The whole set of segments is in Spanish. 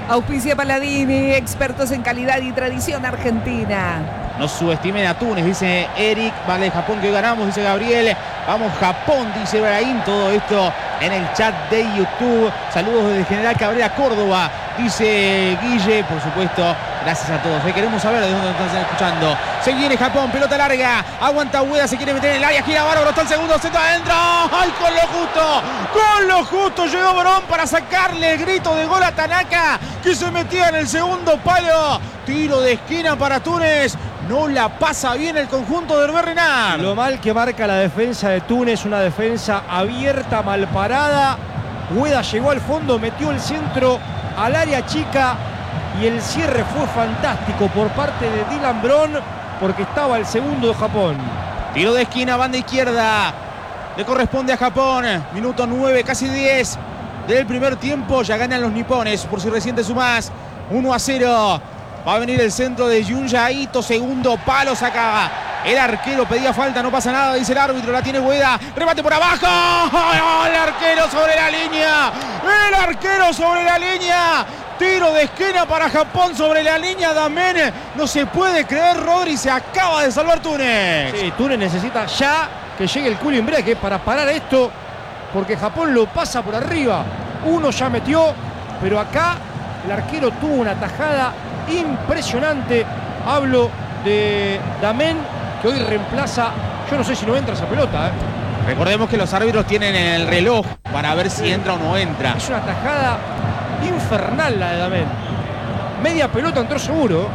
Auspicia Paladini, expertos en calidad y tradición argentina. No subestimen a Túnez, dice Eric. Vale, Japón que hoy ganamos, dice Gabriel. Vamos Japón, dice Ibrahim. Todo esto en el chat de YouTube. Saludos desde General Cabrera, Córdoba, dice Guille. Por supuesto, gracias a todos. Queremos saber de dónde nos están escuchando. Se viene Japón, pelota larga. Aguanta Ueda, se quiere meter en el área. Gira bárbaro, está el segundo, centro adentro. ¡Ay, con lo justo! Con lo justo llegó Borón para sacarle el grito de gol a Tanaka, que se metía en el segundo palo. Tiro de esquina para Túnez. No la pasa bien el conjunto de Hervé Renard. Lo mal que marca la defensa de Túnez, una defensa abierta, mal parada. Ueda llegó al fondo, metió el centro al área chica y el cierre fue fantástico por parte de Dylan Bron, porque estaba el segundo de Japón. Tiro de esquina, banda izquierda. Le corresponde a Japón. Minuto 9, casi 10 del primer tiempo. Ya ganan los nipones, por si recién te sumás. 1-0. Va a venir el centro de Junya Ito, segundo palo, saca el arquero, pedía falta, no pasa nada, dice el árbitro, la tiene Ueda, remate por abajo, el arquero sobre la línea, el arquero sobre la línea, tiro de esquina para Japón sobre la línea, Damen, no se puede creer, Rodri, se acaba de salvar Túnez. Sí, Túnez necesita ya que llegue el cooling break para parar esto, porque Japón lo pasa por arriba, uno ya metió, pero acá el arquero tuvo una tajada impresionante. Hablo de Damen, que hoy reemplaza, yo no sé si no entra esa pelota. Recordemos que los árbitros tienen el reloj para ver si entra o no entra. Es una tajada infernal la de Damen. Media pelota entró seguro.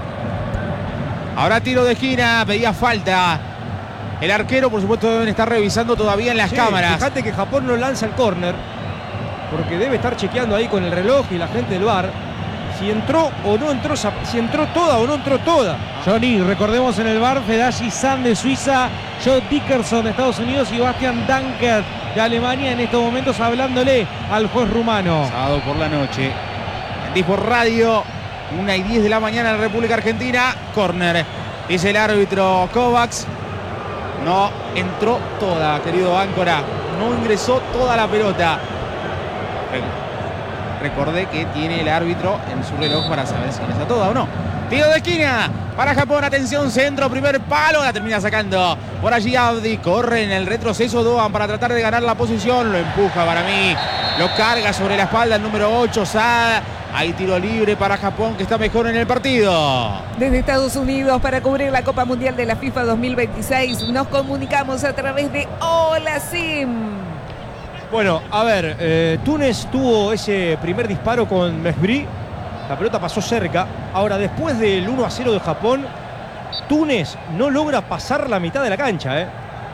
Ahora tiro de esquina, pedía falta. El arquero, por supuesto, deben estar revisando todavía en las cámaras. Fíjate que Japón no lanza el córner, porque debe estar chequeando ahí con el reloj y la gente del VAR si entró o no entró, si entró toda o no entró toda. Johnny, recordemos en el VAR, Fedashi San de Suiza, Joe Dickerson de Estados Unidos y Bastian Dankert de Alemania, en estos momentos hablándole al juez rumano. Sábado por la noche, en Dispo Radio, 1:10 de la mañana en la República Argentina. Córner, dice el árbitro Kovacs. No entró toda, querido Áncora. No ingresó toda la pelota. Recordé que tiene el árbitro en su reloj para saber si ingresa toda o no. Tiro de esquina para Japón. Atención, centro, primer palo. La termina sacando por allí Abdi. Corre en el retroceso Doan para tratar de ganar la posición. Lo empuja para mí. Lo carga sobre la espalda el número 8, Saad. Hay tiro libre para Japón, que está mejor en el partido. Desde Estados Unidos, para cubrir la Copa Mundial de la FIFA 2026, nos comunicamos a través de Hola Sim. Bueno, a ver, Túnez tuvo ese primer disparo con Mesbri. La pelota pasó cerca. Ahora, después del 1-0 de Japón, Túnez no logra pasar la mitad de la cancha,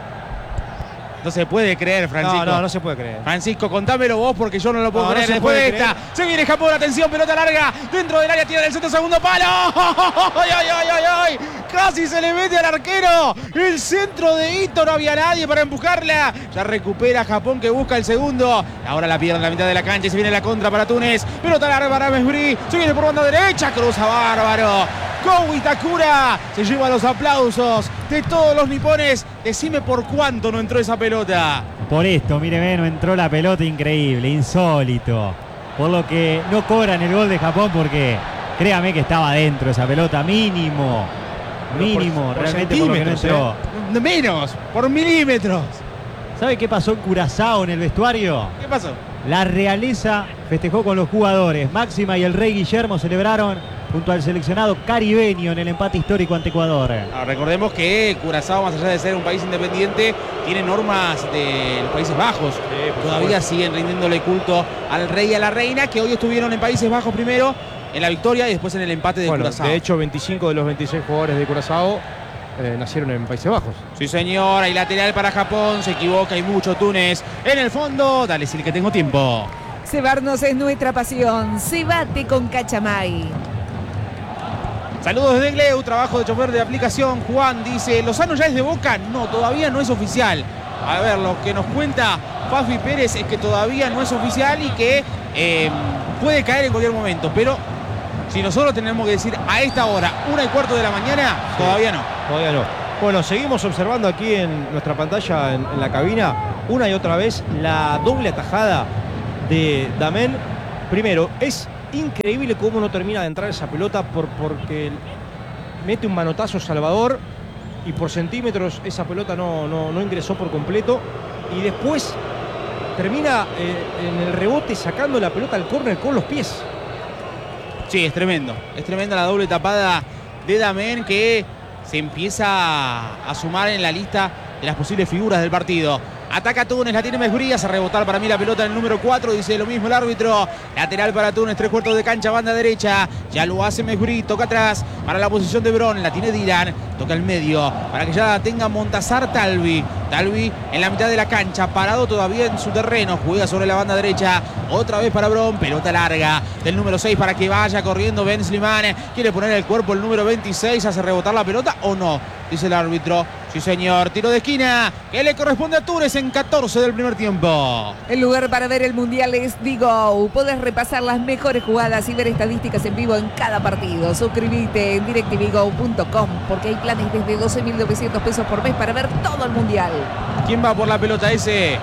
No se puede creer, Francisco. No se puede creer. Francisco, contámelo vos porque yo no lo puedo creer. No Después de creer. esta, se viene Japón, atención, pelota larga, dentro del área, tira del centro, segundo palo. ¡Ay, ay, ay, ay, ay! Casi se le mete al arquero. El centro de Ito, no había nadie para empujarla. Ya recupera Japón, que busca el segundo. Ahora la pierde en la mitad de la cancha y se viene la contra para Túnez. Pelota larga para Mesbri. Se viene por banda derecha, cruza bárbaro. Kou Itakura se lleva los aplausos de todos los nipones. Decime por cuánto no entró esa pelota. Por esto, míreme, no entró la pelota, increíble, insólito. Por lo que no cobran el gol de Japón, porque créame que estaba dentro esa pelota, mínimo, por realmente por lo que no entró. Menos, por milímetros. ¿Sabe qué pasó en Curazao en el vestuario? ¿Qué pasó? La realeza festejó con los jugadores. Máxima y el rey Guillermo celebraron junto al seleccionado caribeño en el empate histórico ante Ecuador. Recordemos que Curazao, más allá de ser un país independiente, tiene normas de los Países Bajos. Todavía siguen rindiéndole culto al rey y a la reina, que hoy estuvieron en Países Bajos primero, en la victoria y después en el empate de Curazao. De hecho, 25 de los 26 jugadores de Curazao nacieron en Países Bajos. Sí, señor, hay lateral para Japón, se equivoca y mucho Túnez. En el fondo, dale, Sil, que tengo tiempo. Cebarnos es nuestra pasión. Cebate con Cachamay. Saludos desde Gleu, trabajo de chofer de aplicación. Juan dice, ¿Lozano ya es de Boca? No, todavía no es oficial. A ver, lo que nos cuenta Fafi Pérez es que todavía no es oficial y que puede caer en cualquier momento. Pero si nosotros tenemos que decir a esta hora, 1:15 de la mañana, todavía no. Todavía no. Bueno, seguimos observando aquí en nuestra pantalla, en la cabina, una y otra vez la doble atajada de Damen. Primero, es Increíble cómo no termina de entrar esa pelota porque mete un manotazo Salvador y por centímetros esa pelota no ingresó por completo. Y después termina en el rebote sacando la pelota al córner con los pies. Sí, es tremendo. Es tremenda la doble tapada de Damen, que se empieza a sumar en la lista de las posibles figuras del partido. Ataca Túnez, la tiene Mejbrí, hace rebotar para mí la pelota en el número 4, dice lo mismo el árbitro. Lateral para Túnez, 3/4 de cancha, banda derecha. Ya lo hace Mejbrí, toca atrás para la posición de Bron, la tiene Dylan, toca el medio para que ya la tenga Montazar Talvi. Talvi en la mitad de la cancha, parado todavía en su terreno, juega sobre la banda derecha, otra vez para Bron, pelota larga del número 6 para que vaya corriendo Ben Slimane. Quiere poner el cuerpo el número 26, hace rebotar la pelota o no, dice el árbitro. Sí, señor, tiro de esquina que le corresponde a Túnez en 14 del primer tiempo. El lugar para ver el Mundial es Digo. Podés repasar las mejores jugadas y ver estadísticas en vivo en cada partido. Suscríbete en DirecTVGo.com porque hay planes desde 12.900 pesos por mes para ver todo el Mundial. ¿Quién va por la pelota ese?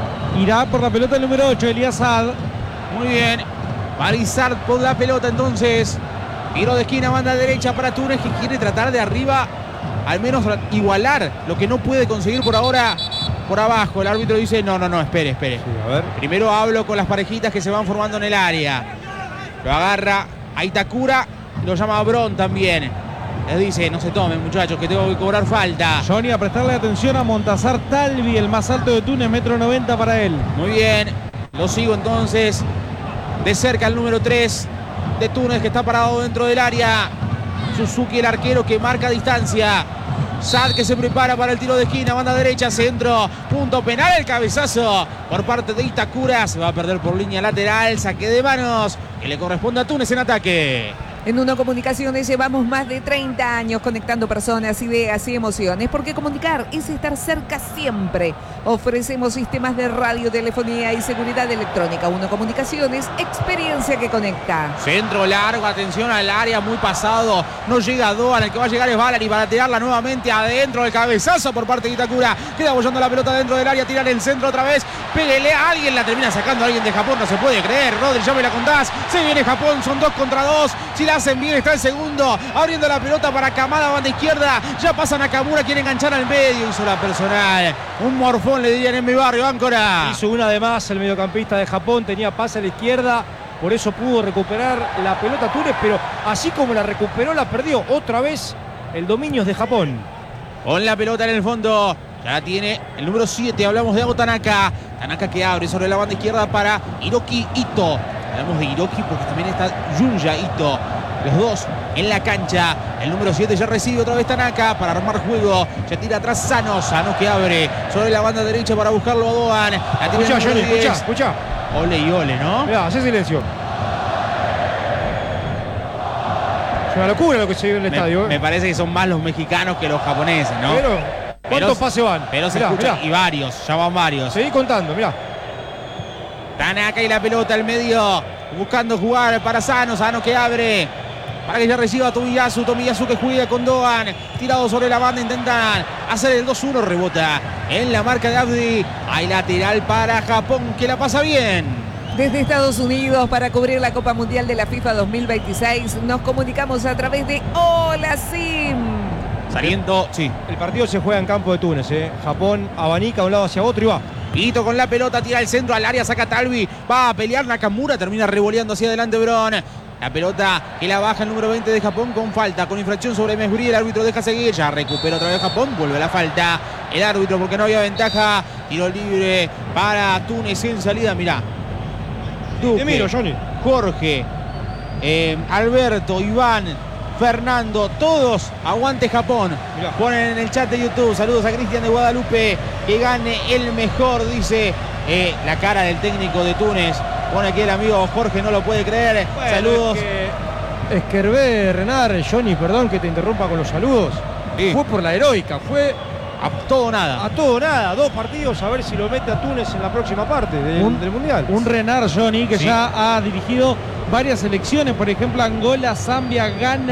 Irá por la pelota el número 8, Elías Saad. Muy bien. Barizard por la pelota entonces. Tiro de esquina, banda derecha para Túnez, que quiere tratar de arriba al menos igualar lo que no puede conseguir por ahora por abajo. El árbitro dice no, espere. Sí, a ver. Primero hablo con las parejitas que se van formando en el área. Lo agarra a Itakura, lo llama a Bron también. Les dice, no se tomen muchachos, que tengo que cobrar falta. Johnny, a prestarle atención a Montazar Talvi, el más alto de Túnez, 1,90 m para él. Muy bien, lo sigo entonces de cerca el número 3 de Túnez, que está parado dentro del área. Suzuki, el arquero, que marca distancia. Saad, que se prepara para el tiro de esquina, banda derecha, centro, punto penal, el cabezazo por parte de Itakura. Se va a perder por línea lateral, saque de manos que le corresponde a Túnez en ataque. En Uno Comunicaciones llevamos más de 30 años conectando personas, ideas y emociones, porque comunicar es estar cerca siempre. Ofrecemos sistemas de radio, telefonía y seguridad electrónica. Uno Comunicaciones, experiencia que conecta. Centro largo, atención al área, muy pasado. No llega Doan, el que va a llegar es Valari para tirarla nuevamente adentro. El cabezazo por parte de Itakura. Queda apoyando la pelota dentro del área, tirar el centro otra vez. Pégale a alguien, la termina sacando a alguien de Japón, no se puede creer. Rodri, ya me la contás. Se viene Japón, son 2 contra 2. Si la hacen bien, está el segundo. Abriendo la pelota para Kamada, banda izquierda. Ya pasa Nakamura, quiere enganchar al medio. Hizo la personal. Un morfón, le dirían en mi barrio, Áncora. Hizo una de más el mediocampista de Japón, tenía pase a la izquierda, por eso pudo recuperar la pelota Túnez, pero así como la recuperó, la perdió. Otra vez el dominio es de Japón. Con la pelota en el fondo. Ya la tiene el número 7. Hablamos de Ago Tanaka. Tanaka que abre sobre la banda izquierda para Hiroki Ito. Hablamos de Hiroki porque también está Junya Ito. Los dos en la cancha. El número 7 ya recibe otra vez Tanaka para armar juego. Ya tira atrás Sano. Sano que abre sobre la banda derecha para buscarlo a Doan. Escucha, Johnny, escucha. Ole y ole, ¿no? Mirá, hace silencio. Es una locura lo que se vive en el estadio. Me parece que son más los mexicanos que los japoneses, ¿no? ¿Cuántos pases van? Pero se escucha, y varios, ya van varios. Seguí contando, mirá. Tanaka y la pelota al medio, buscando jugar para Sano. Sano que abre para que ya reciba Tomiyasu. Tomiyasu que juega con Doan. Tirado sobre la banda, intentan hacer el 2-1. Rebota en la marca de Abdi. Hay lateral para Japón, que la pasa bien. Desde Estados Unidos, para cubrir la Copa Mundial de la FIFA 2026, nos comunicamos a través de Hola Sim. Saliendo, sí. El partido se juega en campo de Túnez, Japón abanica de un lado hacia otro y va. Ito con la pelota, tira el centro al área, saca Talvi. Va a pelear Nakamura, termina revoleando hacia adelante Bron. La pelota que la baja el número 20 de Japón con falta, con infracción sobre Mejbrí. El árbitro deja seguir, ya recupera otra vez Japón, vuelve la falta. El árbitro porque no había ventaja. Tiro libre para Túnez en salida, mirá. Duque, Te miro, Johnny. Jorge, Alberto, Iván, Fernando, todos aguante Japón. Mirá. Ponen en el chat de YouTube, saludos a Cristian de Guadalupe, que gane el mejor, dice la cara del técnico de Túnez. Pone aquí el amigo Jorge, no lo puede creer. Bueno, Saludos. Es que Hervé Renar, Johnny, perdón que te interrumpa con los saludos. Sí. Fue por la heroica, fue A todo o nada. a todo nada, 2 partidos, a ver si lo mete a Túnez en la próxima parte del Mundial. Un Renard, Johnny, que Sí. ya ha dirigido varias selecciones, por ejemplo Angola, Zambia, Ghana,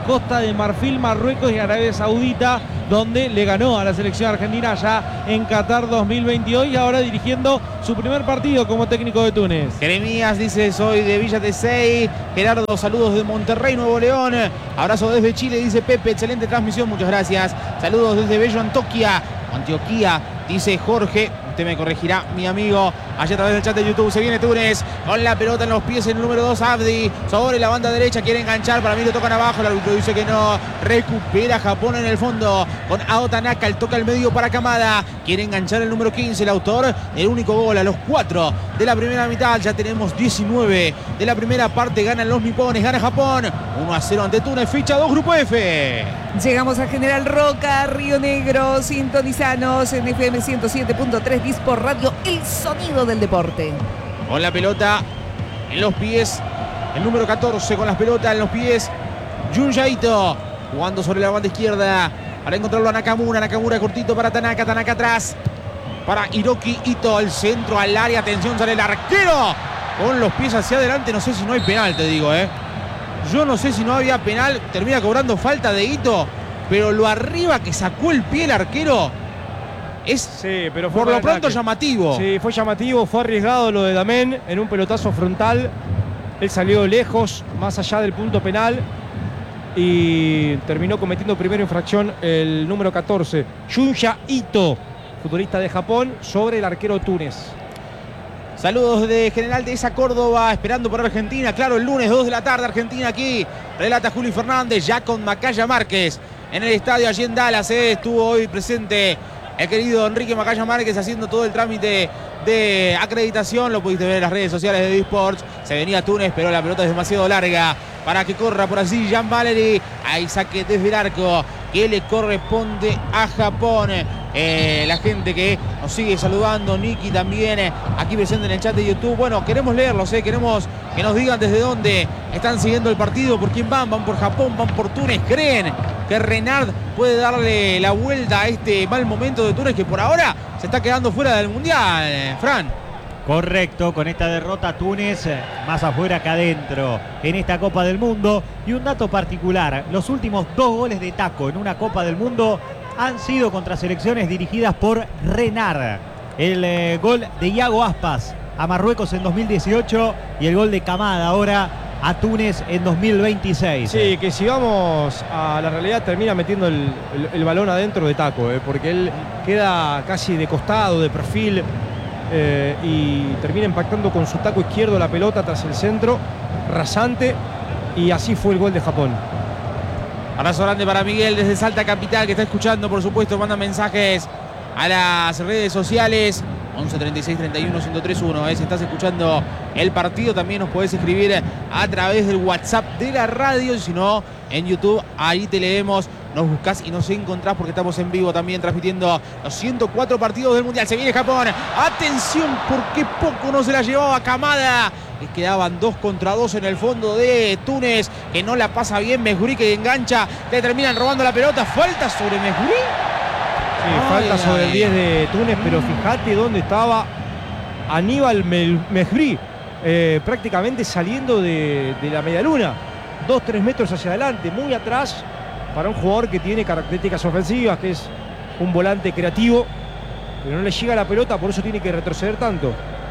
Costa de Marfil, Marruecos y Arabia Saudita, donde le ganó a la selección argentina allá en Qatar 2022 y ahora dirigiendo su primer partido como técnico de Túnez. Jeremías dice: soy de Villa Tesey. Gerardo, saludos de Monterrey, Nuevo León. Abrazo desde Chile, dice Pepe. Excelente transmisión, muchas gracias. Saludos desde Bello, Antioquia, dice Jorge. Usted me corregirá, mi amigo, allá a través del chat de YouTube. Se viene Túnez con la pelota en los pies, el número 2, Abdi, sobre la banda derecha, quiere enganchar, para mí lo tocan abajo, el árbitro dice que no, recupera Japón en el fondo, con Ao Tanaka, el toca al medio para Kamada, quiere enganchar el número 15, el autor, el único gol a los 4 de la primera mitad, ya tenemos 19 de la primera parte, ganan los nipones, gana Japón, 1-0 ante Túnez, ficha 2, Grupo F. Llegamos a General Roca, Río Negro, sintonizanos en FM 107.3 Dispor Radio, el sonido del deporte. Con la pelota en los pies, el número 14 con las pelotas en los pies, Junja Ito, jugando sobre la banda izquierda para encontrarlo a Nakamura, Nakamura cortito para Tanaka, Tanaka atrás para Hiroki Ito, el centro al área, atención, sale el arquero con los pies hacia adelante, no sé si no hay penal, te digo, yo no sé si no había penal, termina cobrando falta de Ito, pero lo arriba que sacó el pie el arquero es, sí, pero fue por lo pronto, llamativo. Sí, fue llamativo, fue arriesgado lo de Damen en un pelotazo frontal. Él salió lejos, más allá del punto penal, y terminó cometiendo primera infracción el número 14, Junja Ito, futbolista de Japón, sobre el arquero Túnez. Saludos de General Dehesa, Córdoba, esperando por Argentina. Claro, el lunes, 2 de la tarde, Argentina aquí. Relata Juli Fernández, ya con Macaya Márquez en el estadio allí en Dallas. Estuvo hoy presente el querido Enrique Macaya Márquez haciendo todo el trámite de acreditación. Lo pudiste ver en las redes sociales de D-Sports. Se venía Túnez, pero la pelota es demasiado larga para que corra por así Jean Valery. Ahí saque desde el arco que le corresponde a Japón. La gente que nos sigue saludando, Nicky también aquí presente en el chat de YouTube. Bueno, queremos leerlos, queremos que nos digan desde dónde están siguiendo el partido, por quién van por Japón, van por Túnez. ¿Creen que Renard puede darle la vuelta a este mal momento de Túnez, que por ahora se está quedando fuera del Mundial, Fran? Correcto, con esta derrota Túnez más afuera que adentro en esta Copa del Mundo. Y un dato particular, los últimos 2 goles de Taco en una Copa del Mundo han sido contra selecciones dirigidas por Renard. El gol de Iago Aspas a Marruecos en 2018 y el gol de Kamada ahora a Túnez en 2026. Sí, que si vamos a la realidad termina metiendo el balón adentro de Taco, porque él queda casi de costado, de perfil, y termina impactando con su taco izquierdo la pelota tras el centro, rasante, y así fue el gol de Japón. Abrazo grande para Miguel desde Salta Capital, que está escuchando, por supuesto, manda mensajes a las redes sociales. 11 36 31 1031. Si estás escuchando el partido, también nos podés escribir a través del WhatsApp de la radio. Si no, en YouTube, ahí te leemos. Nos buscás y nos encontrás porque estamos en vivo también transmitiendo los 104 partidos del Mundial. Se viene Japón. Atención, porque poco no se la llevaba Kamada. Les quedaban 2 contra 2 en el fondo de Túnez, que no la pasa bien. Mejuri que engancha. Le terminan robando la pelota. Falta sobre Mejuri. Sí, falta sobre el 10 de Túnez, pero fíjate dónde estaba Aníbal Mejri, prácticamente saliendo de la medialuna. 2-3 metros hacia adelante, muy atrás para un jugador que tiene características ofensivas, que es un volante creativo, pero no le llega la pelota, por eso tiene que retroceder tanto.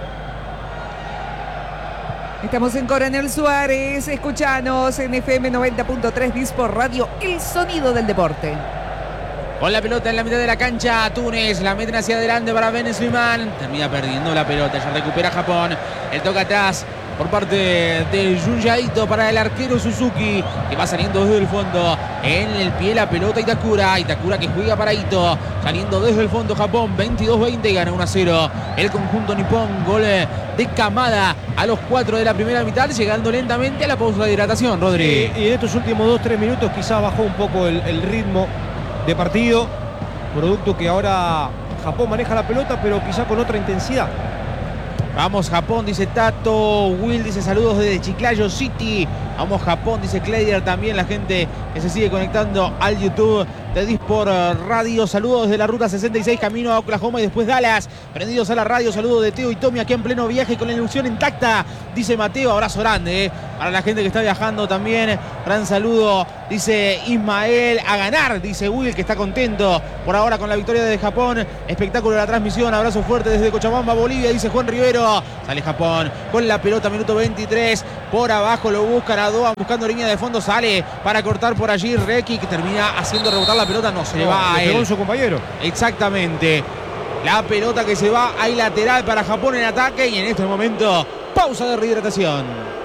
Estamos en Coronel Suárez, escuchanos en FM 90.3 Dispor Radio, el sonido del deporte. Con la pelota en la mitad de la cancha, Túnez la meten hacia adelante para Ben Slimán. Termina perdiendo la pelota, ya recupera Japón. El toque atrás por parte de Junja Ito para el arquero Suzuki, que va saliendo desde el fondo. En el pie la pelota Itakura. Itakura que juega para Ito. Saliendo desde el fondo Japón, 22-20, gana 1-0 el conjunto nipón. Gol de Kamada a los 4 de la primera mitad, llegando lentamente a la pausa de hidratación, Rodri. Y en estos últimos 2-3 minutos quizás bajó un poco el ritmo de partido, producto que ahora Japón maneja la pelota, pero quizá con otra intensidad. Vamos Japón, dice Tato. Will dice saludos desde Chiclayo City. Vamos Japón, dice Clayder, también la gente que se sigue conectando al YouTube de Dispor Radio. Saludos desde la ruta 66, camino a Oklahoma y después Dallas. Prendidos a la radio, saludos de Teo y Tommy aquí en pleno viaje con la ilusión intacta, dice Mateo. Abrazo grande para la gente que está viajando también. Gran saludo, dice Ismael. A ganar, dice Will, que está contento por ahora con la victoria de Japón. Espectáculo de la transmisión. Abrazo fuerte desde Cochabamba, Bolivia, dice Juan Rivero. Sale Japón con la pelota, minuto 23. Por abajo lo buscan a Doan, buscando línea de fondo. Sale para cortar por allí Requi, que termina haciendo rebotar la pelota. No, se le va a él. Pegó su compañero. Exactamente. La pelota que se va, hay lateral para Japón en ataque. Y en este momento, pausa de rehidratación.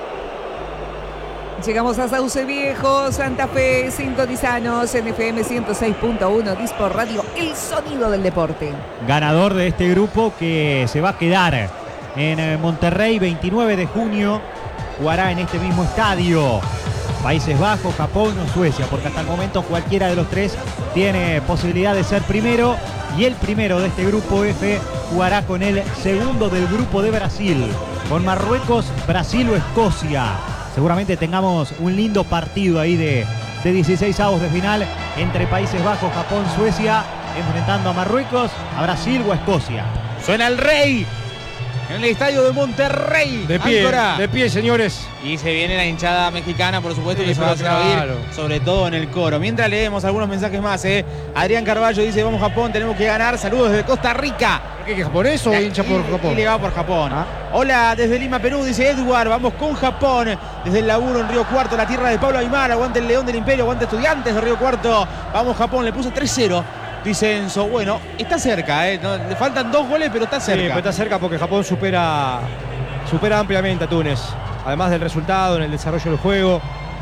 Llegamos a Sauce Viejo, Santa Fe, sintonizanos en FM 106.1, Dispor Radio, el sonido del deporte. Ganador de este grupo que se va a quedar en Monterrey, 29 de junio. Jugará en este mismo estadio. Países Bajos, Japón o Suecia, porque hasta el momento cualquiera de los tres tiene posibilidad de ser primero. Y el primero de este grupo F jugará con el segundo del grupo de Brasil, con Marruecos, Brasil o Escocia. Seguramente tengamos un lindo partido ahí de 16avos de final entre Países Bajos, Japón, Suecia, enfrentando a Marruecos, a Brasil o a Escocia. Suena el rey en el estadio de Monterrey. De pie, señores. Y se viene la hinchada mexicana, por supuesto, Sí, que se va a pero hacer oír, claro. sobre todo en el coro. Mientras leemos algunos mensajes más, Adrián Carballo dice: vamos Japón, tenemos que ganar. Saludos desde Costa Rica. ¿Qué japonés o hincha por Japón? Y le va por Japón. Ah. Hola, desde Lima, Perú, dice Edward. Vamos con Japón. Desde el laburo en Río Cuarto, la tierra de Pablo Aymar. Aguante el León del Imperio, aguante Estudiantes de Río Cuarto. Vamos Japón, le puse 3-0. Dice Enzo. Bueno, está cerca, no, le faltan 2 goles, pero está cerca. Sí, pero está cerca porque Japón supera ampliamente a Túnez. Además del resultado en el desarrollo del juego,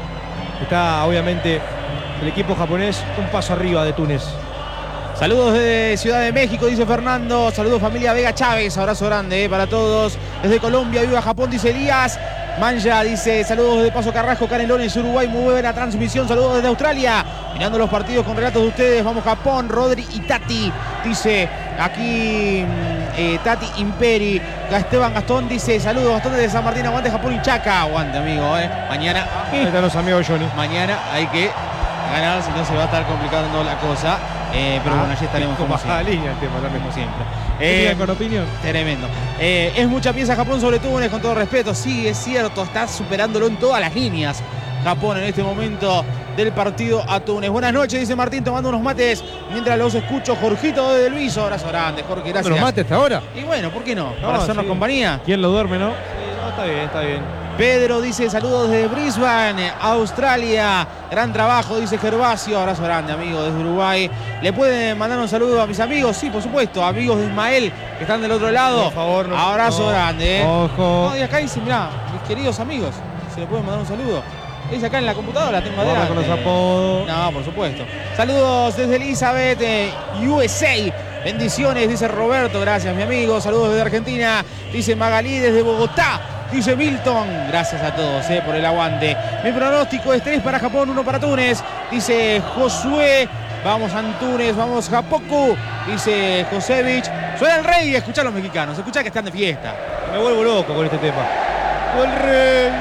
está obviamente el equipo japonés un paso arriba de Túnez. Saludos desde Ciudad de México, dice Fernando. Saludos familia Vega Chávez. Abrazo grande para todos. Desde Colombia, viva Japón, dice Elías. Manja dice: saludos desde Paso Carrasco, Canelones, Uruguay. Muy buena transmisión. Saludos desde Australia. Mirando los partidos con relatos de ustedes. Vamos Japón, Rodri y Tati. Dice aquí Tati Imperi. Esteban Gastón dice: saludos Gastón desde San Martín. Aguante Japón y Chaca. Aguante, amigo. Mañana. Ahí están los amigos Johnny. Mañana hay que ganar, si no se va a estar complicando la cosa. Pero bueno, allí estaremos con como bajada siempre. línea el tema también. Como siempre. Digan con opinión. Tremendo. Es mucha pieza Japón sobre Túnez, con todo respeto. Sí, es cierto, está superándolo en todas las líneas Japón en este momento del partido a Túnez. Buenas noches, dice Martín, tomando unos mates mientras los escucho. Jorgito de Delviso. Abrazo grande, Jorge, gracias. ¿Los mates hasta ahora? Y bueno, ¿por qué no? No, Para hacernos sí. compañía. ¿Quién lo duerme, no? Sí, no, está bien, está bien. Pedro dice: saludos desde Brisbane, Australia. Gran trabajo, dice Gervasio. Abrazo grande, amigo, desde Uruguay. ¿Le pueden mandar un saludo a mis amigos? Sí, por supuesto. Amigos de Ismael, que están del otro lado. Por favor, no. Abrazo grande. Ojo. No, y acá dice: mirá, mis queridos amigos, se le pueden mandar un saludo. Dice acá en la computadora, tengo Guarda adelante. con los apodos. No, por supuesto. Saludos desde Elizabeth, USA. Bendiciones, dice Roberto. Gracias, mi amigo. Saludos desde Argentina. Dice Magalí desde Bogotá. Dice Milton. Gracias a todos por el aguante. Mi pronóstico es 3 para Japón, 1 para Túnez. Dice Josué. Vamos Antunes, vamos Japoku. Dice Josevich. Suena el rey. Escucha a los mexicanos. Escucha que están de fiesta. Me vuelvo loco con este tema. El rey.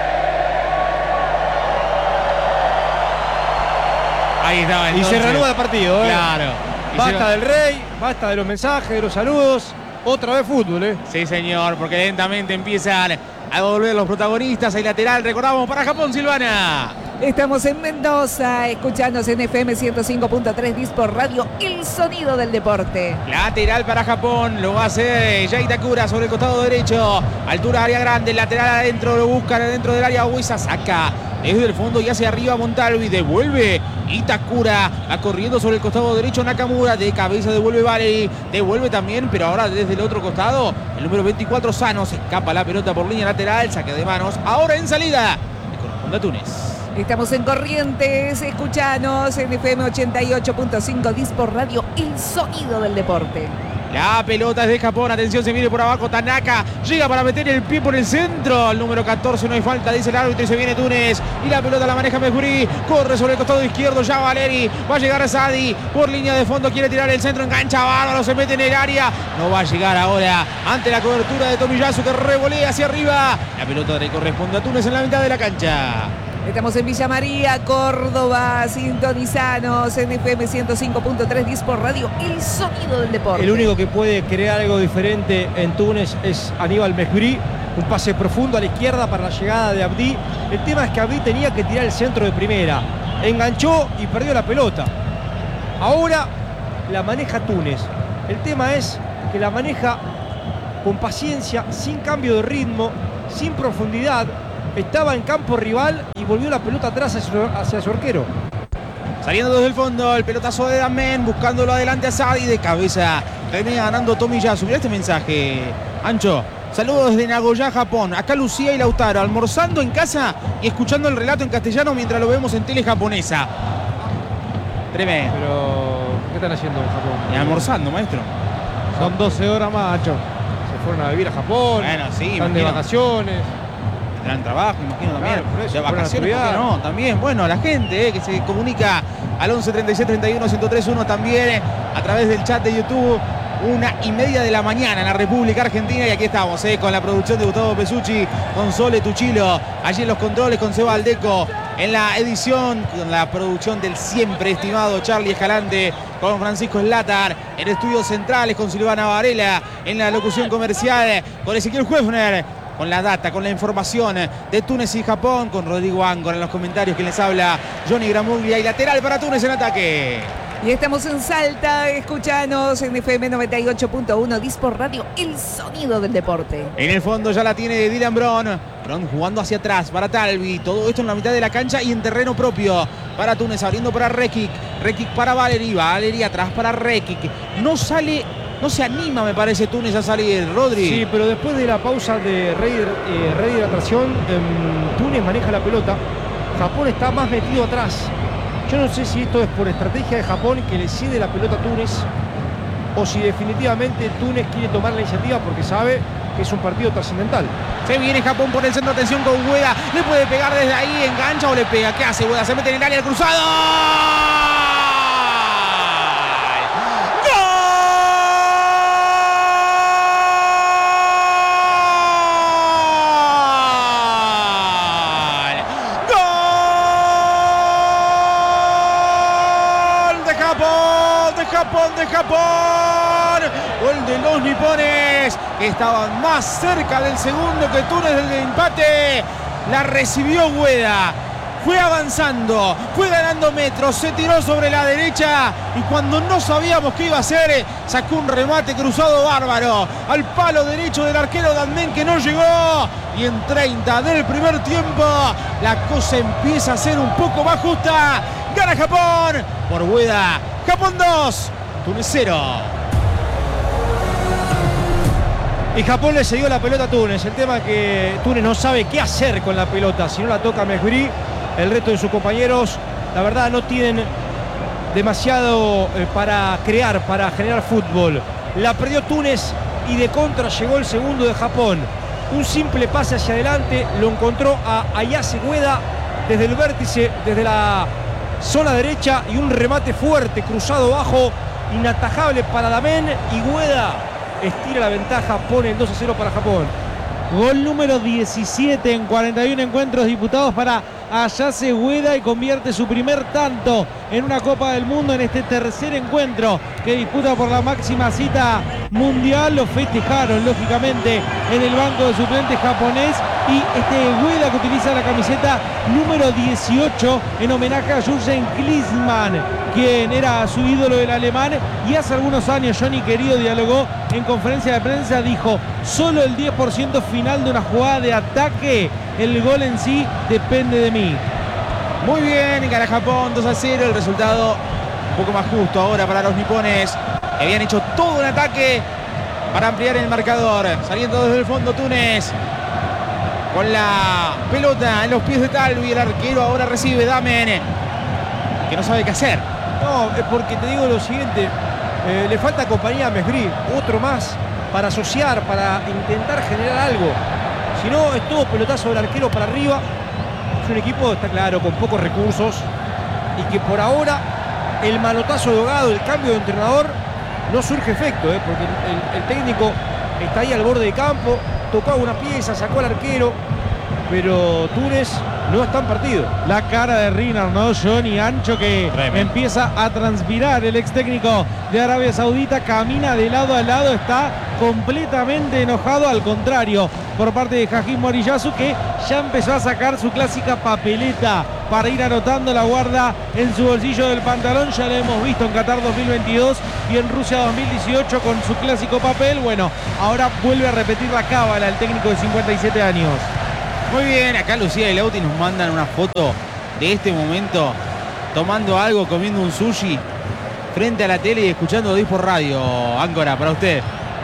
Ahí estaba. Y se reanuda el partido, Claro. Y Basta del rey, basta de los mensajes, de los saludos. Otra vez fútbol, Sí, señor, porque lentamente empiezan a volver los protagonistas. Hay lateral, recordamos, para Japón, Silvana. Estamos en Mendoza, escuchándonos en FM 105.3 Dispor Radio, el sonido del deporte. Lateral para Japón, lo va a hacer Jay Takura sobre el costado derecho. Altura área grande, lateral adentro, lo buscan adentro del área. Uesa saca desde el fondo y hacia arriba Montalvi, devuelve Itakura, va corriendo sobre el costado derecho Nakamura, de cabeza devuelve Valeri, devuelve también, pero ahora desde el otro costado, el número 24 Sano, se escapa la pelota por línea lateral, saque de manos, ahora en salida, le corresponde a Túnez. Estamos en Corrientes, escuchanos en FM 88.5 Dispor Radio, el sonido del deporte. La pelota es de Japón, atención, se viene por abajo Tanaka, llega para meter el pie por el centro, el número 14, no hay falta, dice el árbitro, y se viene Túnez, y la pelota la maneja Mejuri, corre sobre el costado izquierdo, ya Valeri, va a llegar Sadi, por línea de fondo, quiere tirar el centro, engancha Bárbaro, se mete en el área, no va a llegar ahora, ante la cobertura de Tomiyasu, que revolea hacia arriba, la pelota le corresponde a Túnez en la mitad de la cancha. Estamos en Villa María, Córdoba, sintonizanos en FM 105.3 Dispor Radio, el sonido del deporte. El único que puede crear algo diferente en Túnez es Aníbal Mejbri, Un pase profundo a la izquierda para la llegada de Abdi. El tema es que Abdi tenía que tirar el centro de primera. Enganchó y perdió la pelota. Ahora la maneja Túnez. El tema es que la maneja con paciencia, sin cambio de ritmo, sin profundidad. Estaba en campo rival y volvió la pelota atrás hacia su arquero. Saliendo desde el fondo, el pelotazo de Damen, buscándolo adelante a Sadi de cabeza. Termina ganando Tomiyasu. Mirá este mensaje, Ancho. Saludos desde Nagoya, Japón. Acá Lucía y Lautaro, almorzando en casa y escuchando el relato en castellano mientras lo vemos en tele japonesa. Tremendo. Pero, ¿qué están haciendo en Japón? Almorzando, maestro. Son 12 horas más, Ancho. Se fueron a vivir a Japón. Bueno, sí, están de imagino. vacaciones. Tendrán trabajo, imagino también. Claro, por eso, De fueron a vacaciones, ¿por qué estudiar. no? También, bueno, la gente que se comunica al 11 36 31 1031 también a través del chat de YouTube. 1:30 de la mañana en la República Argentina y aquí estamos con la producción de Gustavo Pesucci, con Sole Tuchilo, allí en los controles con Seba Aldeco, en la edición, con la producción del siempre estimado Charlie Escalante, con Francisco Slatar, en estudios centrales con Silvana Varela, en la locución comercial con Ezequiel Huefner, con la data, con la información de Túnez y Japón, con Rodrigo Ángora en los comentarios que les habla Johnny Gramuglia y lateral para Túnez en ataque. Y estamos en Salta, escuchanos en FM 98.1, Dispor Radio, el sonido del deporte. En el fondo ya la tiene Dylan Bron. Bron jugando hacia atrás para Talvi. Todo esto en la mitad de la cancha y en terreno propio para Túnez, abriendo para Rekic. Rekic para Valeri. Valeri atrás para Rekic. No sale, no se anima, me parece, Túnez a salir. Rodri. Sí, pero después de la pausa de rehidratación, Túnez maneja la pelota. Japón está más metido atrás. Yo no sé si esto es por estrategia de Japón que le cede la pelota a Túnez o si definitivamente Túnez quiere tomar la iniciativa porque sabe que es un partido trascendental. Se viene Japón por el centro, atención con Ueda. Le puede pegar desde ahí, engancha o le pega. ¿Qué hace Ueda? Se mete en el área, el cruzado. De Japón, gol de los nipones que estaban más cerca del segundo que Túnez del empate. La recibió Ueda, fue avanzando, fue ganando metros, se tiró sobre la derecha y cuando no sabíamos qué iba a hacer, sacó un remate cruzado bárbaro al palo derecho del arquero Damen que no llegó. Y en 30 del primer tiempo la cosa empieza a ser un poco más justa. Gana Japón por Ueda. Japón 2, Túnez 0. Y Japón le cedió la pelota a Túnez. El tema es que Túnez no sabe qué hacer con la pelota. Si no la toca Mejbri, el resto de sus compañeros, la verdad, no tienen demasiado para crear, para generar fútbol. La perdió Túnez y de contra llegó el segundo de Japón. Un simple pase hacia adelante, lo encontró a Ayase Ueda desde el vértice, desde la zona derecha y un remate fuerte, cruzado bajo, inatajable para Damen y Ueda estira la ventaja, pone el 2-0 para Japón. Gol número 17 en 41 encuentros disputados para Ayase Ueda y convierte su primer tanto en una Copa del Mundo en este tercer encuentro que disputa por la máxima cita mundial. Lo festejaron lógicamente en el banco de suplentes japonés y Ueda que utiliza la camiseta número 18 en homenaje a Jürgen Klinsmann, quien era su ídolo, el alemán, y hace algunos años Johnny Querido dialogó en conferencia de prensa, dijo: solo el 10% final de una jugada de ataque, el gol en sí depende de mí. Muy bien, gana Japón 2-0, el resultado un poco más justo ahora para los nipones, que habían hecho todo un ataque para ampliar el marcador. Saliendo desde el fondo Túnez, con la pelota en los pies de Talvi, el arquero ahora recibe Damen, que no sabe qué hacer. No, es porque te digo lo siguiente, le falta compañía a Mejbri, otro más para asociar, para intentar generar algo. Si no, es todo pelotazo del arquero para arriba. Es un equipo, está claro, con pocos recursos y que por ahora el manotazo de Hogado, el cambio de entrenador, no surge efecto, porque el técnico está ahí al borde de campo, tocó una pieza, sacó al arquero. pero Túnez no está en partido. La cara de Rinar, ¿no? Johnny Ancho, que empieza a transpirar. El ex técnico de Arabia Saudita camina de lado a lado, está completamente enojado. Al contrario, por parte de Hakim Moriyasu, que ya empezó a sacar su clásica papeleta para ir anotando, la guarda en su bolsillo del pantalón. Ya lo hemos visto en Qatar 2022 y en Rusia 2018 con su clásico papel. Bueno, ahora vuelve a repetir la cábala el técnico de 57 años. Muy bien, acá Lucía y Lauti nos mandan una foto de este momento tomando algo, comiendo un sushi frente a la tele y escuchando Disport Radio. Áncora, para usted.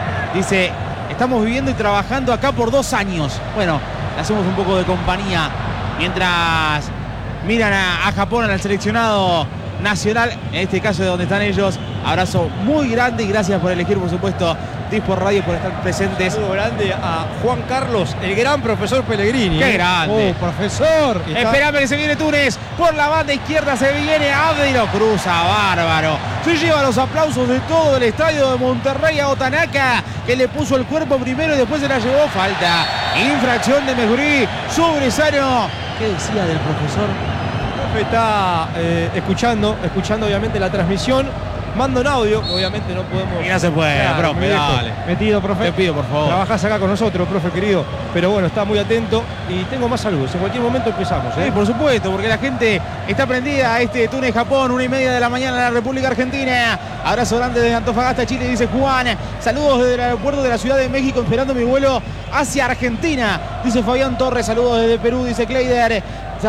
Dice, estamos viviendo y trabajando acá por 2 años. Bueno, le hacemos un poco de compañía mientras miran a Japón, al seleccionado nacional, en este caso de donde están ellos. Abrazo muy grande y gracias por elegir, por supuesto, Disport Radio, por estar presentes. Un saludo grande a Juan Carlos, el gran profesor Pellegrini. ¡Qué grande! Profesor. Esperame que se viene Túnez. Por la banda izquierda se viene Abdi, lo cruza bárbaro. Se lleva los aplausos de todo el estadio de Monterrey a Otanaka, que le puso el cuerpo primero y después se la llevó. Falta. Infracción de Mejuri sobre Sano. ¿Qué decía del profesor? El profe está escuchando obviamente la transmisión. Manda un audio, obviamente no podemos. Y no se puede, claro, profe, dale. Metido, profe. Te pido, por favor. Trabajás acá con nosotros, profe querido. Pero bueno, está muy atento y tengo más saludos. En cualquier momento empezamos. Sí, por supuesto, porque la gente está prendida a este Túnez-Japón, 1:30 de la mañana en la República Argentina. Abrazo grande desde Antofagasta, Chile, dice Juan. Saludos desde el aeropuerto de la Ciudad de México, esperando mi vuelo hacia Argentina, dice Fabián Torres. Saludos desde Perú, dice Kleider.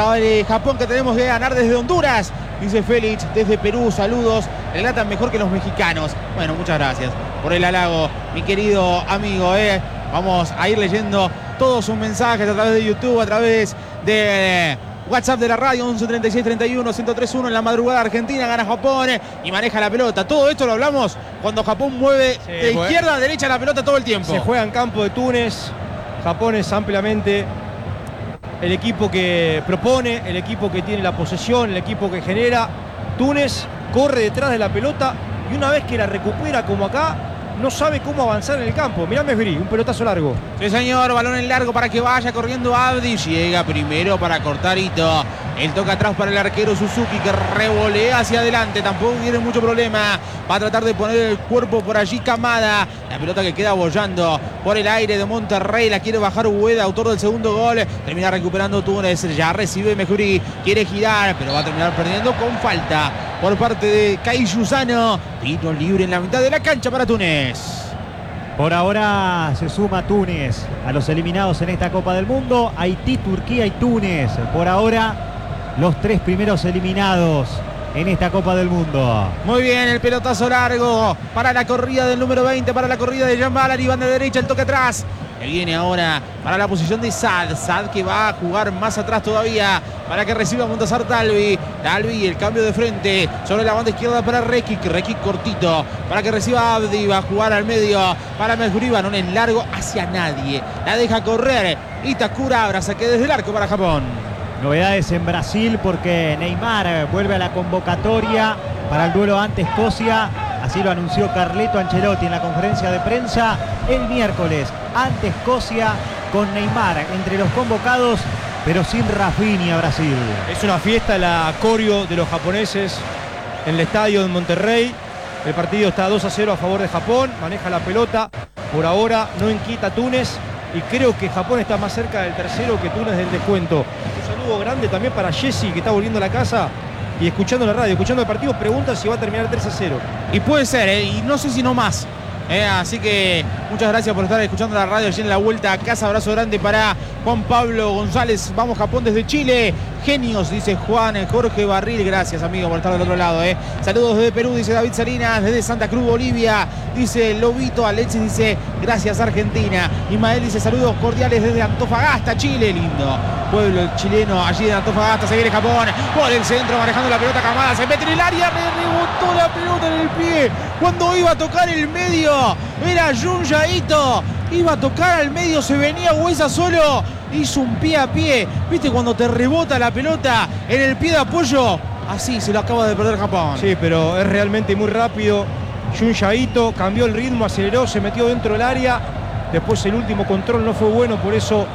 Japón que tenemos que ganar desde Honduras, dice Félix. Desde Perú, saludos. Relatan mejor que los mexicanos. Bueno, muchas gracias por el halago, mi querido amigo. Vamos a ir leyendo todos sus mensajes a través de YouTube, a través de WhatsApp de la radio, 11 36 31 1031. En la madrugada Argentina gana Japón y maneja la pelota. Todo esto lo hablamos cuando Japón mueve de izquierda a derecha la pelota todo el tiempo. Se juega en campo de Túnez. Japón es ampliamente el equipo que propone, el equipo que tiene la posesión, el equipo que genera. Túnez corre detrás de la pelota y una vez que la recupera, como acá, no sabe cómo avanzar en el campo. Mirá Mesbri, un pelotazo largo. Sí, señor, balón en largo para que vaya corriendo Abdi. Llega primero para cortar Ito. El toca atrás para el arquero Suzuki, que revolea hacia adelante. Tampoco tiene mucho problema. Va a tratar de poner el cuerpo por allí Kamada. La pelota que queda bollando por el aire de Monterrey. La quiere bajar Ueda, autor del segundo gol. Termina recuperando Túnez. Ya recibe Mejuri. Quiere girar, pero va a terminar perdiendo con falta por parte de Kaiju Sano. Tiro libre en la mitad de la cancha para Túnez. Por ahora se suma Túnez a los eliminados en esta Copa del Mundo. Haití, Turquía y Túnez. Por ahora los 3 primeros eliminados en esta Copa del Mundo. Muy bien, el pelotazo largo para la corrida del número 20, para la corrida de Jan Ballard. Y van de derecha, el toque atrás. Que viene ahora para la posición de Sad. Sad que va a jugar más atrás todavía para que reciba Montazar Talvi. Talvi, el cambio de frente sobre la banda izquierda para Rekic. Rekic cortito para que reciba Abdi. Va a jugar al medio para Mejuri. Balón en largo hacia nadie. La deja correr Itakura. Ahora saque desde el arco para Japón. Novedades en Brasil porque Neymar vuelve a la convocatoria para el duelo ante Escocia. Así lo anunció Carleto Ancelotti en la conferencia de prensa el miércoles ante Escocia, con Neymar entre los convocados, pero sin Rafinha. Brasil. Es una fiesta la coreo de los japoneses en el estadio de Monterrey. El partido está 2-0 a favor de Japón. Maneja la pelota. Por ahora no inquieta a Túnez. Y creo que Japón está más cerca del tercero que Túnez del descuento. Un saludo grande también para Jesse, que está volviendo a la casa y escuchando la radio, escuchando el partido. Pregunta si va a terminar 3-0. Y puede ser, y no sé si no más. Así que muchas gracias por estar escuchando la radio allí en la vuelta a casa. Abrazo grande para Juan Pablo González. Vamos Japón desde Chile. Genios, dice Juan Jorge Barril. Gracias, amigo, por estar del otro lado. Saludos desde Perú, dice David Salinas. Desde Santa Cruz, Bolivia, dice Lobito. Alexis dice gracias, Argentina. Ismael dice saludos cordiales desde Antofagasta, Chile. Lindo pueblo chileno allí de Antofagasta. Se viene Japón por el centro, manejando la pelota. Kamada se mete en el área, rebotó la pelota en el pie. Cuando iba a tocar el medio, era Junya Ito. Iba a tocar al medio, se venía Huesa solo. Hizo un pie a pie. ¿Viste cuando te rebota la pelota en el pie de apoyo? Así se lo acaba de perder Japón. Sí, pero es realmente muy rápido. Junya Ito cambió el ritmo, aceleró, se metió dentro del área. Después el último control no fue bueno, por eso